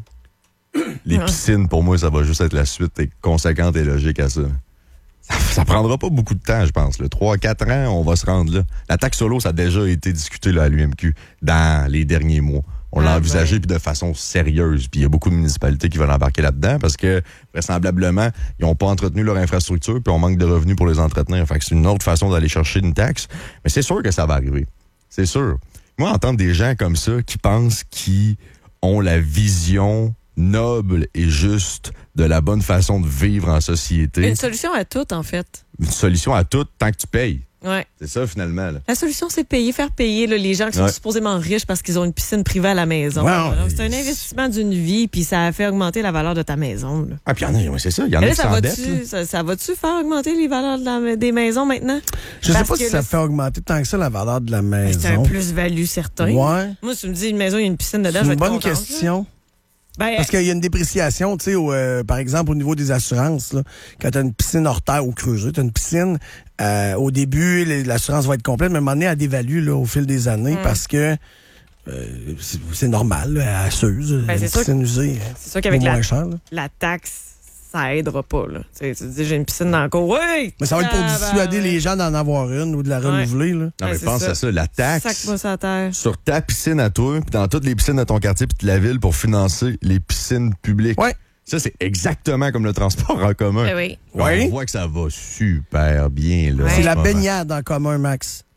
Les piscines, pour moi, ça va juste être la suite et conséquente et logique à ça. Ça, ça prendra pas beaucoup de temps, je pense. Là. trois à quatre ans, on va se rendre là. La taxe sur l'eau, ça a déjà été discuté là, à l'U M Q dans les derniers mois. On l'a Ah, envisagé ben. puis de façon sérieuse. Puis il y a beaucoup de municipalités qui veulent embarquer là-dedans parce que, vraisemblablement, ils n'ont pas entretenu leur infrastructure puis on manque de revenus pour les entretenir. Fait que c'est une autre façon d'aller chercher une taxe. Mais c'est sûr que ça va arriver. C'est sûr. Moi, entendre des gens comme ça qui pensent qu'ils ont la vision noble et juste de la bonne façon de vivre en société, Une solution à tout, en fait. une solution à tout tant que tu payes. Ouais. C'est ça, finalement. Là. La solution, c'est payer, faire payer là, les gens qui sont Ouais. supposément riches parce qu'ils ont une piscine privée à la maison. Ouais, Alors, ouais. c'est un investissement d'une vie, puis ça a fait augmenter la valeur de ta maison. Là. Ah, puis il y en a, oui, c'est ça. Il y en a Mais là, qui ça s'endettent. là. va-tu, ça, ça va-tu faire augmenter les valeurs de la- des maisons maintenant? Je sais Parce pas que si ça là, fait augmenter tant que ça la valeur de la Ben, c'est un maison. plus-value certain. Ouais. Moi, si tu me dis une maison, il y a une piscine dedans, C'est je vais une être bonne contente, question. là. Ben, Parce qu'il y a une dépréciation, tu sais, au, euh, par exemple, au niveau des assurances. Là, quand tu as une piscine hors terre ou creusée, tu as une piscine, euh, au début, les- l'assurance va être complète, mais à un moment donné, elle dévalue là, au fil des années Mm. parce que euh, c'est c'est normal, là, elle s'use. Ben, une c'est sûr piscine usée, c'est sûr qu'avec vaut la, moins cher. Là. la taxe, ça aidera pas. Là. Tu sais, tu te dis, j'ai une piscine dans le cours. Oui! Mais ça va être pour Ah, dissuader ben, les gens d'en avoir une ou de la Ouais. renouveler. Là. Non, mais Ouais, c'est pense ça. à ça. La taxe Sac-moi ça à terre. sur ta piscine à toi, puis dans toutes les piscines de ton quartier, puis de la ville pour financer les piscines publiques. Ouais. Ça, c'est exactement comme le transport en commun. Eh oui. Ouais. On voit que ça va super bien. Là, Ouais. en C'est ce la moment. baignade en commun, Max.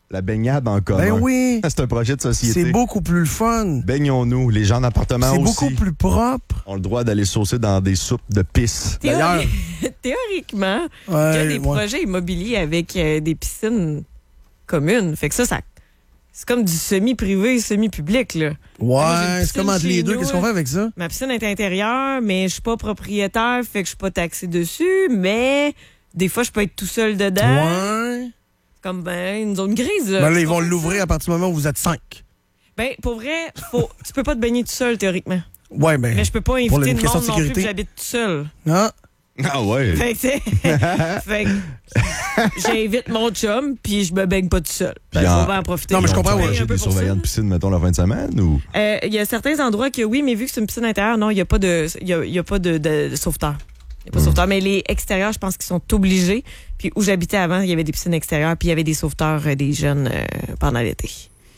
La baignade en commun. Ben oui. C'est un projet de société. C'est beaucoup plus le fun. Baignons-nous. Les gens d'appartement aussi. C'est beaucoup plus propre. Ont le droit d'aller saucer dans des soupes de pisse. D'ailleurs. Théori- Théoriquement, Ouais, il y a des ouais. projets immobiliers avec euh, des piscines communes. Fait que ça, ça c'est comme du semi-privé, semi-public, là. Ouais, Moi, j'ai une c'est piscine comme entre chez les deux. nous, Qu'est-ce qu'on fait avec ça? Ma piscine est intérieure, mais je suis pas propriétaire, fait que je suis pas taxé dessus, mais des fois, je peux être tout seul dedans. Ouais. Comme ben, une zone grise. Ben là, ils vont l'ouvrir à partir du moment où vous êtes cinq. Ben, pour vrai, faut, tu peux pas te baigner tout seul, théoriquement. Ouais, ben. Mais je peux pas pour inviter une le question monde de non plus, sécurité. puis j'habite tout seul. Ah. Ah ouais. Fait que, tu sais, fait que j'invite mon chum, puis je me baigne pas tout seul. Puis Ben, en- faut bien en profiter. Non, mais je On comprends, paye ouais, un J'ai peu des pour ça. surveillants de piscine, mettons, la fin de semaine ou. Euh, Il y a certains endroits que oui, mais vu que c'est une piscine intérieure, non, il n'y a pas de, il y a, il y a pas de, de, de sauveteur. Il n'y a pas de sauveteur, mais les extérieurs, je pense qu'ils sont obligés. Puis où j'habitais avant, il y avait des piscines extérieures, puis il y avait des sauveteurs euh, des jeunes euh, pendant l'été.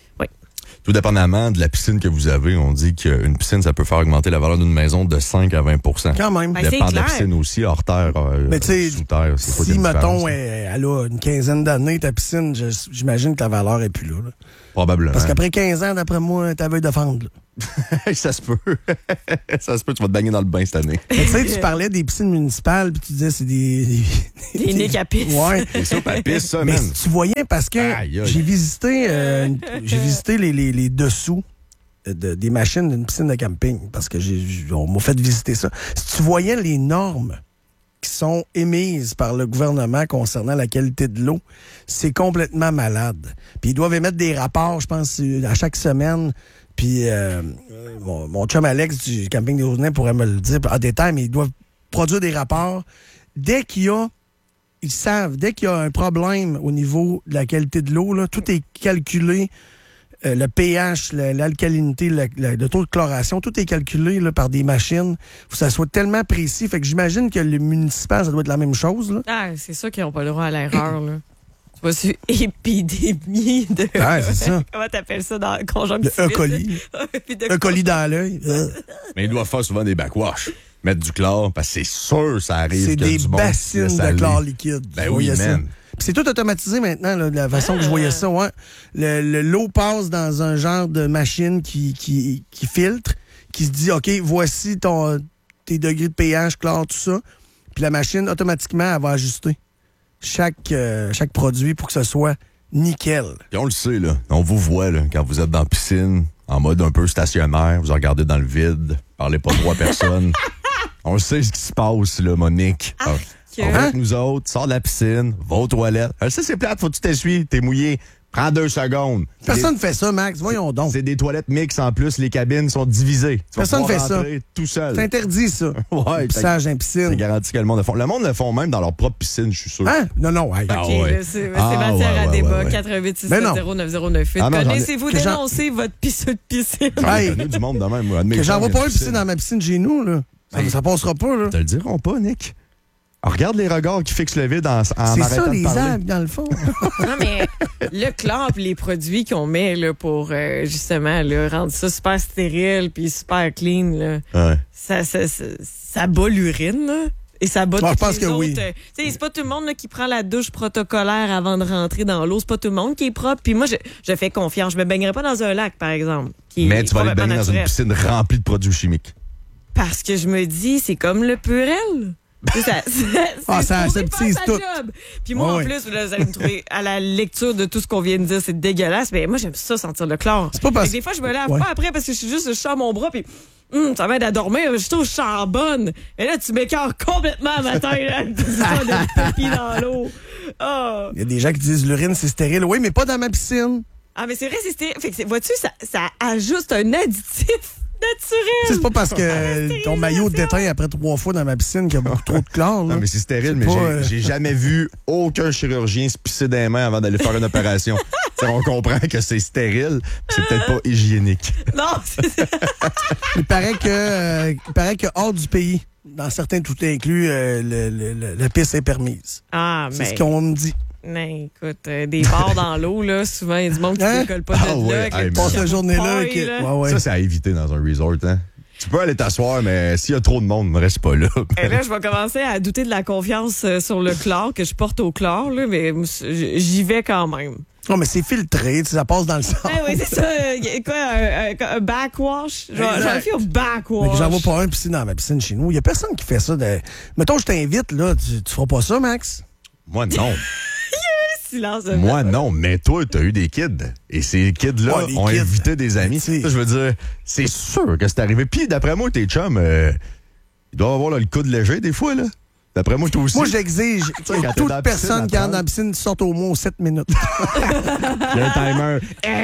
Tout dépendamment de la piscine que vous avez, on dit qu'une piscine, ça peut faire augmenter la valeur d'une maison de cinq à vingt pour cent. Quand même. Ben, Ça dépend c'est de la clair. piscine aussi, hors terre, euh, Mais tu sais, sous terre. c'est pas Si, de mettons, différence, elle, elle a une quinzaine d'années, ta piscine, je- j'imagine que la valeur est plus là. là. Probablement. Parce qu'après quinze ans, d'après moi, t'as veille de fendre. là. ça se peut. ça se peut, tu vas te baigner dans le bain cette année. Mais tu sais, tu parlais des piscines municipales, puis tu disais c'est des. Des, Des nids à pisse. Ouais. C'est ça, pas pisse, ça, Mais man. tu voyais, parce que Aïe, aïe. j'ai visité, euh, une- j'ai visité les, les, les dessous de- des machines d'une piscine de camping, parce que j'ai, j'ai- on m'a fait visiter ça. Si tu voyais les normes qui sont émises par le gouvernement concernant la qualité de l'eau, c'est complètement malade. Puis ils doivent émettre des rapports, je pense, à chaque semaine. Puis euh, mon, mon chum Alex du camping des Rosinets pourrait me le dire en détail, mais ils doivent produire des rapports. Dès qu'il y a, ils savent, dès qu'il y a un problème au niveau de la qualité de l'eau, là, tout est calculé. Euh, le pH, le- l'alcalinité, le, le- le taux de chloration, tout est calculé là, par des machines. Faut que ça soit tellement précis. Fait que j'imagine que le municipal, ça doit être la même chose. Là. Ah, c'est sûr qu'ils n'ont pas le droit à l'erreur, là. Tu vois, c'est épidémie de. Ouais, c'est ça. Comment t'appelles ça dans le Le conjonctivite? E. coli. Puis de- Un colis dans l'œil. Euh, Mais ils doivent faire souvent des backwash. Mettre du chlore, parce que c'est sûr ça arrive C'est qu'il y a des du monde qui bassines laisse de aller. chlore liquide. Ben Je oui, voyais ça. man. Puis c'est tout automatisé maintenant, là, de la façon que je voyais ça. Ouais. Le- le- L'eau passe dans un genre de machine qui, qui, qui filtre, qui se dit, OK, voici ton, tes degrés de pH, chlore, tout ça. Puis la machine, automatiquement, elle va ajuster chaque, euh, chaque produit pour que ce soit nickel. Puis on le sait, là. On vous voit, là, quand vous êtes dans la piscine, en mode un peu stationnaire, vous regardez dans le vide, parlez pas trop à personne. On le sait ce qui se passe, là, Monique. Ah, que- on va avec nous autres, sors de la piscine, va aux toilettes. Euh, Ça, c'est plate, faut que tu t'essuies, t'es mouillé. Prends deux secondes. Personne ne fait ça, Max. Voyons donc. C'est des toilettes mixtes en plus, les cabines sont divisées. Tu vas Personne pouvoir fait ça. rentrer tout seul. C'est interdit, ça. Ouais, Le pissage en C'est piscine. garanti que le monde le font. Le monde le font même dans leur propre piscine, je suis sûr. Hein? Non, non. Hey. Ah OK, ouais. là, c'est Ah, c'est matière ouais, à ouais, débat. ouais, ouais. quatre-huit six Mais non. sept zéro neuf zéro neuf huit. Ah non, j'en ai- Connaissez-vous que j'en- dénoncer votre pisseux de piscine? J'en ai Hey. connu du monde de même. moi. Un de mes Que chums, j'en il y vois a pas une un piscine dans ma piscine chez nous, là. Ça, Hey. ça passera pas, là. Te le diront pas, Nick. Alors, regarde les regards qui fixent le vide en, en C'est arrêtant ça, de les parler. algues, dans le fond. Non, mais le chlore pis les produits qu'on met là, pour euh, justement là, rendre ça super stérile puis super clean, là, Ouais. ça, ça, ça, ça bat l'urine. Là. Et ça bat Moi, je toutes pense les que autres. oui. euh, tu sais, c'est pas tout le monde là, qui prend la douche protocolaire avant de rentrer dans l'eau. C'est pas tout le monde qui est propre. Puis moi, je, je fais confiance. Je me baignerai pas dans un lac, par exemple. Qui Mais est tu vas aller te baigner complètement dans une naturel. piscine remplie de produits chimiques. Parce que je me dis, c'est comme le Purel. Tu sais, ça, ça, Ah, c'est ça supposé aseptise faire sa tout. job. Puis moi, Ah en oui. plus, là, vous allez me trouver à la lecture de tout ce qu'on vient de dire, c'est dégueulasse. Mais moi, j'aime ça sentir le chlore. C'est pas parce- Fait que des fois, je me lave Ouais. pas après parce que je suis juste, je sors mon bras puis hum, ça m'aide à dormir. Je trouve que je sens bonne. Et là, tu m'écœures complètement à matin, là. Tu dis ça de pipi dans l'eau. Ah. Il y a des gens qui disent l'urine, c'est stérile. Oui, mais pas dans ma piscine. Ah, mais c'est vrai, c'est stérile. Fait que c'est- vois-tu, ça, ça ajuste un additif naturel. C'est pas parce que ton maillot déteint après trois fois dans ma piscine qu'il y a beaucoup trop de chlore. là. Non, mais c'est stérile, mais pas, j'ai euh, j'ai jamais vu aucun chirurgien se pisser des mains avant d'aller faire une opération. T'sais, on comprend que c'est stérile, puis c'est peut-être pas hygiénique. Non, c'est ça. Il paraît que, euh, il paraît que hors du pays, dans certains tout inclus, euh, le, le- le- la pisse est permise. Ah, C'est mais. ce qu'on me dit. Mais écoute, euh, des bords dans l'eau, là, souvent, il y a du monde qui Hein? ne décolle pas de Ah ouais, là. avec hey, le mais- Passe petit la journée-là. paille, qui- là. Ouais, ouais. Ça, c'est à éviter dans un resort, hein. Tu peux aller t'asseoir, mais s'il y a trop de monde, ne reste pas là. Et là, je vais commencer à douter de la confiance euh, sur le chlore que je porte au chlore, là, mais j'y vais quand même. Non, mais c'est filtré, tu sais, ça passe dans le sang. Ouais, oui, c'est ça. euh, Quoi, un, un- un backwash? Genre, Exact. j'en fais au backwash. Mais j'en vois pas un piscine dans ma piscine chez nous. Il y a personne qui fait ça. De... Mettons, je t'invite, là, tu, tu feras pas ça, Max? Moi, non. Silence de Moi, non. Mais toi, t'as eu des kids. Et ces kids-là Ouais, les ont kids. invité des amis. Tu sais. Ça, je veux dire, c'est sûr que c'est arrivé. Puis, d'après moi, tes chums, euh, ils doivent avoir là, le coude léger des fois, là. D'après moi, toi aussi. Moi, j'exige sais, que quand t'es toute dans la personne piscine, qui entre attends. dans la piscine sorte au moins aux sept minutes. Il y a un timer.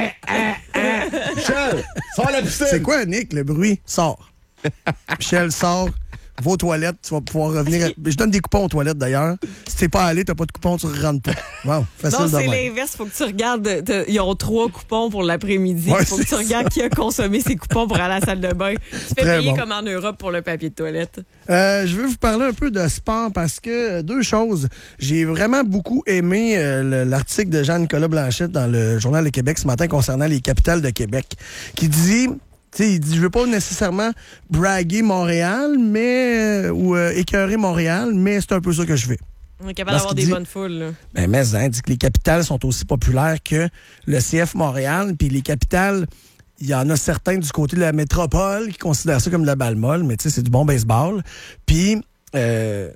Michel, sors la piscine. C'est quoi, Nick, le bruit? Sors. Michel, sors. Va aux toilettes, tu vas pouvoir revenir. Je donne des coupons aux toilettes, d'ailleurs. Si t'es pas allé, t'as pas de coupons, tu rentres pas. Wow, facile Non, de c'est même. l'inverse. Faut que tu regardes. t'as- Ils ont trois coupons pour l'après-midi. Ouais, Faut que tu c'est regardes qui a consommé ces coupons pour aller à la salle de bain. Tu fais Très payer bon. comme en Europe pour le papier de toilette. Euh, je veux vous parler un peu de sport parce que euh, deux choses. J'ai vraiment beaucoup aimé euh, le- l'article de Jean-Nicolas Blanchette dans le Journal de Québec ce matin concernant les capitales de Québec, qui dit, tu sais, il dit, je veux pas nécessairement braguer Montréal, mais euh, ou euh, écœurer Montréal, mais c'est un peu ça que je fais. On est capable Parce d'avoir qu'il des dit- bonnes foules. Là. Ben, mais hein, dit que les capitales sont aussi populaires que le C F Montréal, puis les capitales, il y en a certains du côté de la métropole qui considèrent ça comme de la balle molle, mais tu sais, c'est du bon baseball. Puis, euh,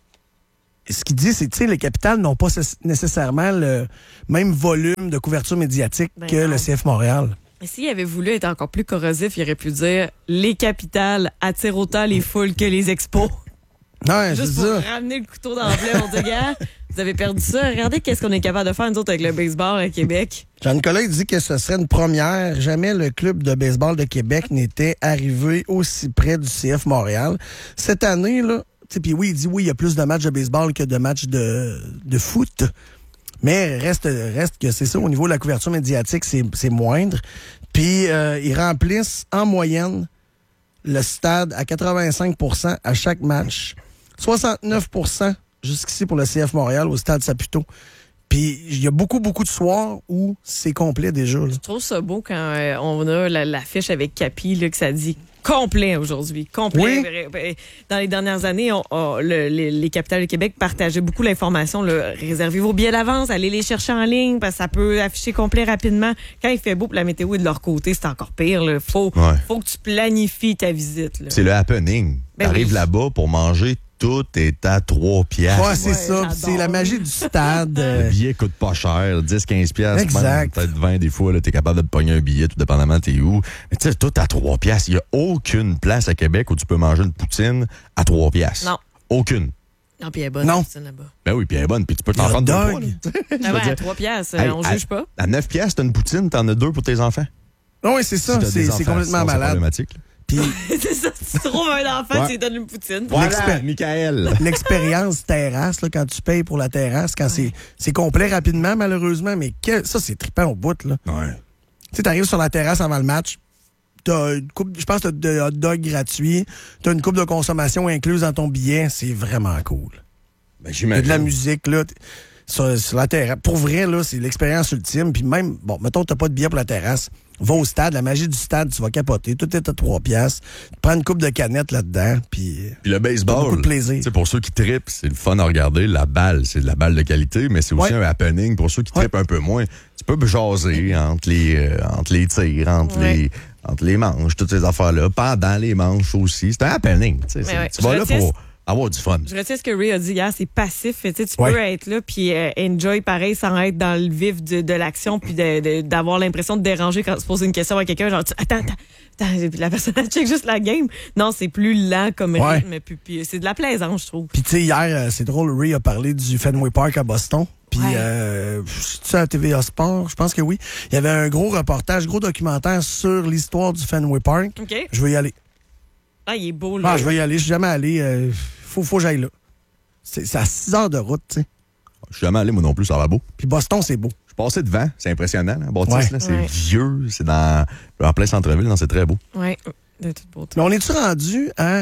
ce qu'il dit, c'est que tu sais, les capitales n'ont pas nécessairement le même volume de couverture médiatique Ben que non. le C F Montréal. Et s'il avait voulu être encore plus corrosif, il aurait pu dire les capitales attirent autant les foules que les expos. Non, c'est Juste pour ça. ramener le couteau dans le blé, on dit, gars, vous avez perdu ça. Regardez qu'est-ce qu'on est capable de faire, nous autres, avec le baseball à Québec. Jean-Nicolas il dit que ce serait une première. Jamais le club de baseball de Québec n'était arrivé aussi près du C F Montréal. Cette année, là, puis oui, il dit oui, il y a plus de matchs de baseball que de matchs de, de foot. Mais reste, reste que c'est ça, au niveau de la couverture médiatique, c'est, c'est moindre. Puis euh, ils remplissent en moyenne le stade à quatre-vingt-cinq pour cent à chaque match. soixante-neuf pour cent jusqu'ici pour le C F Montréal au stade Saputo. Puis il y a beaucoup, beaucoup de soirs où c'est complet déjà. Là. Je trouve ça beau quand euh, on a la- l'affiche avec Capi, là, que ça dit complet aujourd'hui. Complet. Oui. Dans les dernières années, on, on- le- les, les capitales du Québec partageaient beaucoup l'information. Là. Réservez vos billets d'avance, allez les chercher en ligne parce que ça peut afficher complet rapidement. Quand il fait beau, puis la météo est de leur côté, c'est encore pire. Il faut, Ouais. faut que tu planifies ta visite. Là. C'est le happening. Ben T'arrives oui. là-bas pour manger, tout est à trois piastres. Ouais, c'est Ouais, ça. j'adore. C'est la magie du stade. Le euh, billet coûte pas cher, dix quinze piastres. Exact. même, Peut-être vingt des fois, là, t'es capable de te pogner un billet, tout dépendamment t'es où. Mais tu sais, tout à trois piastres. Il y a aucune place à Québec où tu peux manger une poutine à trois piastres. Non. Aucune. Non, puis elle est bonne, Non. la poutine, là-bas. Ben oui, puis elle est bonne, puis tu peux t'en Le prendre deux dog. fois, là. Ah veux ouais, dire- à trois piastres, Hey, on à- juge pas. À neuf piastres, t'as une poutine, t'en as deux pour tes enfants. Oui, c'est ça. Si t'as C'est, des c'est enfants, complètement sinon, c'est malade. problématique, là. Puis C'est ça, si tu trouves un enfant, Ouais. tu lui donnes une poutine. Voilà, L'expert- Michael. l'expérience terrasse, là, quand tu payes pour la terrasse, quand c'est, c'est complet rapidement, malheureusement, mais quel- ça, c'est trippant au bout. Là. Ouais. Tu sais, t'arrives sur la terrasse avant le match, t'as une coupe, je pense que t'as de hot dog gratuit, t'as une coupe de consommation incluse dans ton billet, c'est vraiment cool. Ben, Il y a de la j'imagine. musique, là, t- sur, sur la terrasse. Pour vrai, là, c'est l'expérience ultime. Puis même, bon, mettons, t'as pas de billet pour la terrasse, va au stade, la magie du stade, tu vas capoter, tout est à trois piastres, prends une coupe de canettes là-dedans, puis... Puis le baseball, beaucoup de plaisir. tu sais, pour ceux qui trippent, c'est le fun à regarder. La balle, c'est de la balle de qualité, mais c'est aussi Ouais. un happening. Pour ceux qui Ouais. trippent un peu moins, tu peux jaser entre les, euh, entre les tirs, entre, Ouais. les, entre les manches, toutes ces affaires-là. Pendant les manches aussi. C'est un happening. Tu sais, c'est- ouais. tu vas Je là retiens- pour avoir du fun. Je retiens ce que Ray a dit hier, c'est passif. Tu sais, tu Ouais. peux être là puis euh, enjoy pareil sans être dans le vif de, de l'action puis de- de- d'avoir l'impression de déranger quand tu poses une question à quelqu'un. Genre, tu- attends, attends, attends, puis la personne elle check juste la game. Non, c'est plus lent comme Ouais. rythme. Puis, puis c'est de la plaisance, je trouve. Puis tu sais, hier, euh, c'est drôle, Ray a parlé du Fenway Park à Boston. Puis, Ouais. euh, c'est-tu à T V A Sport? Je pense que oui. Il y avait un gros reportage, gros documentaire sur l'histoire du Fenway Park. OK? Je vais y aller. Ah, il est beau, là. Ah, je vais y aller. Je suis jamais allé. Euh, faut, faut que j'aille là. C'est, c'est à six heures de route, tu sais. Je suis jamais allé, moi non plus, ça va beau. Puis Boston, c'est beau. Je suis passé devant, c'est impressionnant. Là. Bâtisse, Ouais. là, c'est Ouais. vieux, c'est dans, en plein centre-ville, non, c'est très beau. Oui, de toute beauté. Mais on est-tu rendu à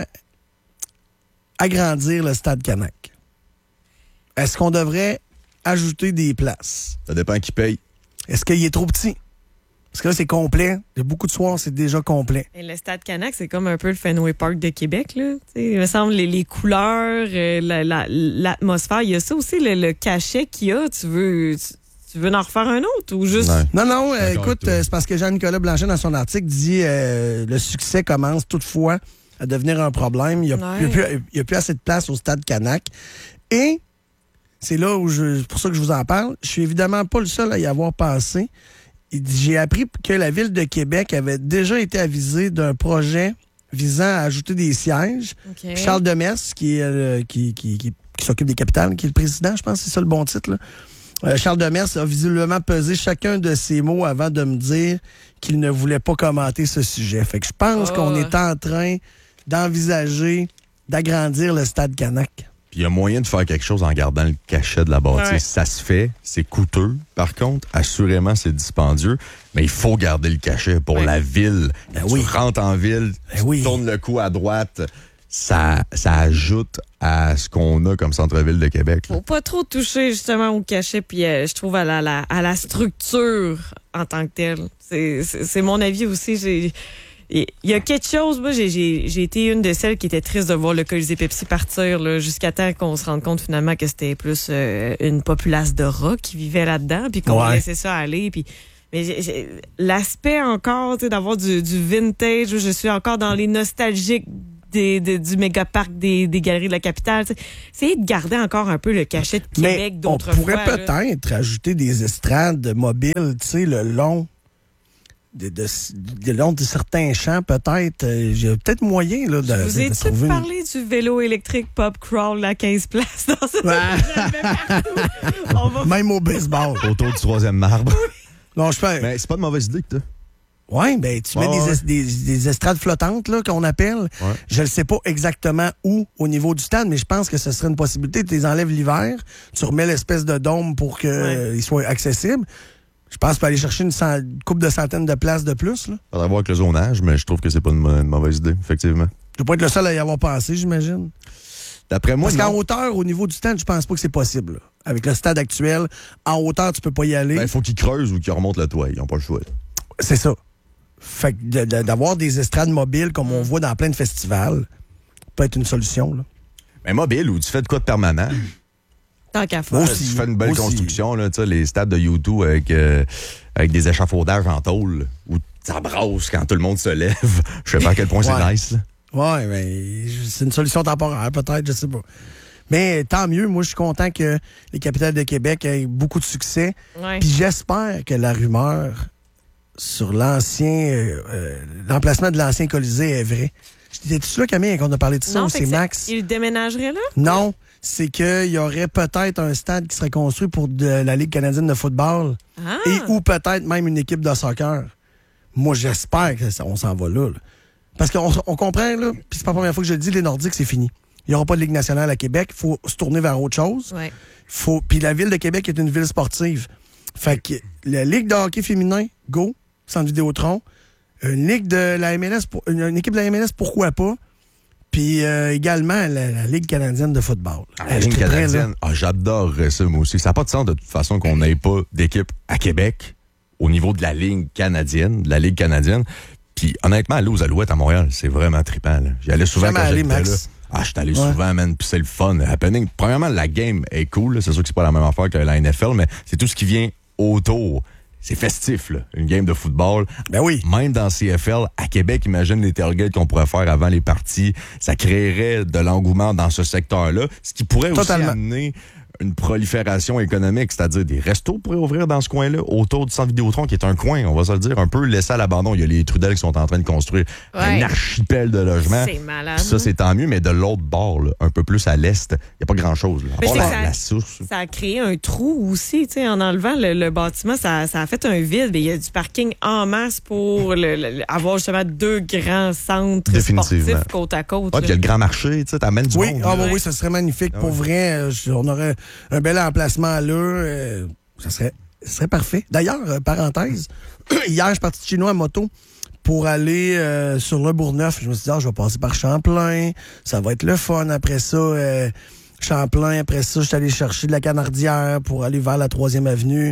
agrandir le stade Canac? Est-ce qu'on devrait ajouter des places? Ça dépend qui paye. Est-ce qu'il est trop petit? Parce que là, c'est complet. Il y a beaucoup de soirs, c'est déjà complet. Et le Stade Canac, c'est comme un peu le Fenway Park de Québec, là. Tu sais, il me semble, les, les couleurs, euh, la- la- l'atmosphère. Il y a ça aussi, le, le cachet qu'il y a. Tu veux... tu- Tu veux en refaire un autre ou juste... Ouais. Non, non, euh, D'accord, écoute, toi. euh, c'est parce que Jean-Nicolas Blanchet, dans son article, dit euh, le succès commence toutefois à devenir un problème. Il n'y a, Ouais. il y a plus- il y a plus assez de place au stade Canac. Et c'est là où je, c'est pour ça que je vous en parle. Je suis évidemment pas le seul à y avoir pensé. Il dit, j'ai appris que la Ville de Québec avait déjà été avisée d'un projet visant à ajouter des sièges. OK. Charles Demers, qui, est, euh, qui, qui, qui, qui s'occupe des capitales, qui est le président, je pense, c'est ça le bon titre, là. Euh, Charles Demers a visiblement pesé chacun de ses mots avant de me dire qu'il ne voulait pas commenter ce sujet. Fait que je pense Oh. qu'on est en train d'envisager d'agrandir le stade Canac. Puis il y a moyen de faire quelque chose en gardant le cachet de la bâtisse. Ouais. Ça se fait, c'est coûteux. Par contre, assurément, c'est dispendieux, mais il faut garder le cachet pour Ouais. la ville. Ben tu oui. rentres en ville, Ben tu oui. tournes le cou à droite, ça, ça ajoute à ce qu'on a comme centre-ville de Québec. là. Faut pas trop toucher justement au cachet, puis euh, je trouve à la, la- à la structure en tant que telle. C'est, c'est, c'est mon avis aussi. J'ai, il y a quelque chose, moi j'ai, j'ai, j'ai été une de celles qui était triste de voir le Colisée Pepsi partir là, jusqu'à temps qu'on se rende compte finalement que c'était plus euh, une populace de rats qui vivait là-dedans, puis qu'on Ouais. laissait ça aller, puis mais j'ai- j'ai- l'aspect encore, tu sais, d'avoir du, du vintage, je suis encore dans les nostalgiques des, des- du méga parc des, des galeries de la capitale. tu sais. Essayez de garder encore un peu le cachet de Québec Mais on d'autrefois. pourrait là. peut-être ajouter des estrades mobiles, tu sais, le long de, de, de long de certains champs, peut-être. Euh, J'ai peut-être moyen là, de, Je vous de- de ai-tu trouver une- parlé du vélo électrique Pop Crawl à quinze places dans ce On va Même au baseball. Autour du troisième marbre. Non, je fais. Mais c'est pas de mauvaise idée que t'as. Oui, ben tu Ouais, mets des, ouais. es- des, des estrades flottantes là qu'on appelle. Ouais. Je ne sais pas exactement où au niveau du stade, mais je pense que ce serait une possibilité. Tu les enlèves l'hiver, tu remets l'espèce de dôme pour qu'ils Ouais. soient accessibles. Je pense que tu peux aller chercher une, cent- une couple de centaines de places de plus. Là. Faudrait voir avec le zonage, mais je trouve que c'est pas une, mo- une mauvaise idée, effectivement. Je ne dois pas être le seul à y avoir pensé, j'imagine. D'après moi, Parce qu'en non. hauteur, au niveau du stade, je pense pas que c'est possible. là. Avec le stade actuel, en hauteur, tu peux pas y aller. Ben, il faut qu'ils creusent ou qu'ils remontent le toit. Ils n'ont pas le choix. C'est ça. Fait que de- de- d'avoir des estrades mobiles comme on voit dans plein de festivals peut être une solution. Là. Mais mobile, ou tu fais de quoi de permanent? Tant qu'à faire. Moi Tu aussi. fais une belle Aussi. construction, là, tu sais, les stades de U deux avec, euh, avec des échafaudages en tôle, où ça brasse quand tout le monde se lève. Je sais pas à quel point Ouais. c'est nice. là. Oui, mais c'est une solution temporaire, peut-être, je sais pas. Mais tant mieux, moi, je suis content que les capitales de Québec aient beaucoup de succès. Ouais. Puis j'espère que la rumeur sur l'ancien euh, euh, l'emplacement de l'ancien Colisée est vraie. T'es-tu là, Camille, qu'on a parlé de ça, Non, ou fait c'est que Max? Il déménagerait là? Non, c'est qu'il y aurait peut-être un stade qui serait construit pour de la Ligue canadienne de football Ah! et ou peut-être même une équipe de soccer. Moi, j'espère qu'on s'en va là. là. Parce qu'on on comprend, là, puis c'est pas la première fois que je le dis, les Nordiques, c'est fini. Il n'y aura pas de Ligue nationale à Québec. Il faut se tourner vers autre chose. Ouais. Faut... Puis la ville de Québec est une ville sportive. Fait que la Ligue de hockey féminin, go, Centre Vidéotron. Une Ligue de la M L S, pour... une, une équipe de la M L S, pourquoi pas. Puis euh, également la, la Ligue canadienne de football. La Euh, ligne j'étais prêt, là. canadienne, ah, j'adorerais ça, moi aussi. Ça n'a pas de sens, de toute façon, qu'on n'ait pas d'équipe à Québec au niveau de la ligne canadienne, de la Ligue canadienne. Puis, honnêtement, aller aux Alouettes à Montréal, c'est vraiment trippant. là. J'y allais souvent Jamais quand allé, j'étais Max. là. Ah, je suis allé Ouais. souvent, man, puis c'est le fun. Happening. Premièrement, la game est cool. là. C'est sûr que c'est pas la même affaire que la N F L, mais c'est tout ce qui vient autour. C'est festif, là. Une game de football. Ben oui. Même dans C F L, à Québec, imagine les tailgates qu'on pourrait faire avant les parties. Ça créerait de l'engouement dans ce secteur-là, ce qui pourrait Totalement. aussi amener une prolifération économique, c'est-à-dire des restos pourraient ouvrir dans ce coin-là, autour du centre Vidéotron, qui est un coin, on va se le dire, un peu laissé à l'abandon. Il y a les Trudel qui sont en train de construire Ouais. un archipel de logements. C'est malade. Puis ça, c'est tant mieux, mais de l'autre bord, là, un peu plus à l'est, il n'y a pas grand-chose. là. À Mais part c'est la, que ça- la source. Ça a créé un trou aussi, tu sais, en enlevant le, le bâtiment, ça, ça a fait un vide. Mais il y a du parking en masse pour le- le- avoir justement deux grands centres Définitivement. sportifs côte à côte. Ah, puis il y a là. le grand marché, tu sais, t'amènes du Oui, monde. ah, là. bah Ouais. oui, ça serait magnifique. Pour vrai, euh, je- on aurait un bel emplacement là. euh, ça, serait, ça serait parfait. D'ailleurs, euh, parenthèse, hier, je suis parti de chez nous à moto pour aller euh, sur le Bourgneuf. Je me suis dit, ah, je vais passer par Champlain. Ça va être le fun. Après ça, euh, Champlain. Après ça, je suis allé chercher de la Canardière pour aller vers la troisième avenue.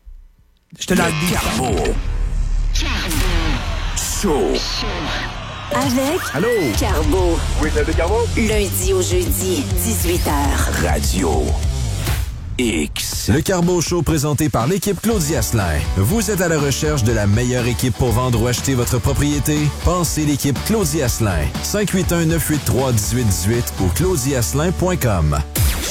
J'étais dans le beat. Carbo. Show. Avec Allô? Carbo. Oui, c'est le Carbo? Lundi au jeudi, dix-huit heures. Radio. X. Le Carbo Show présenté par l'équipe Claudie Asselin. Vous êtes à la recherche de la meilleure équipe pour vendre ou acheter votre propriété? Pensez l'équipe Claudie Asselin. cinq huit un, neuf huit trois, un huit un huit ou claudie asselin point com.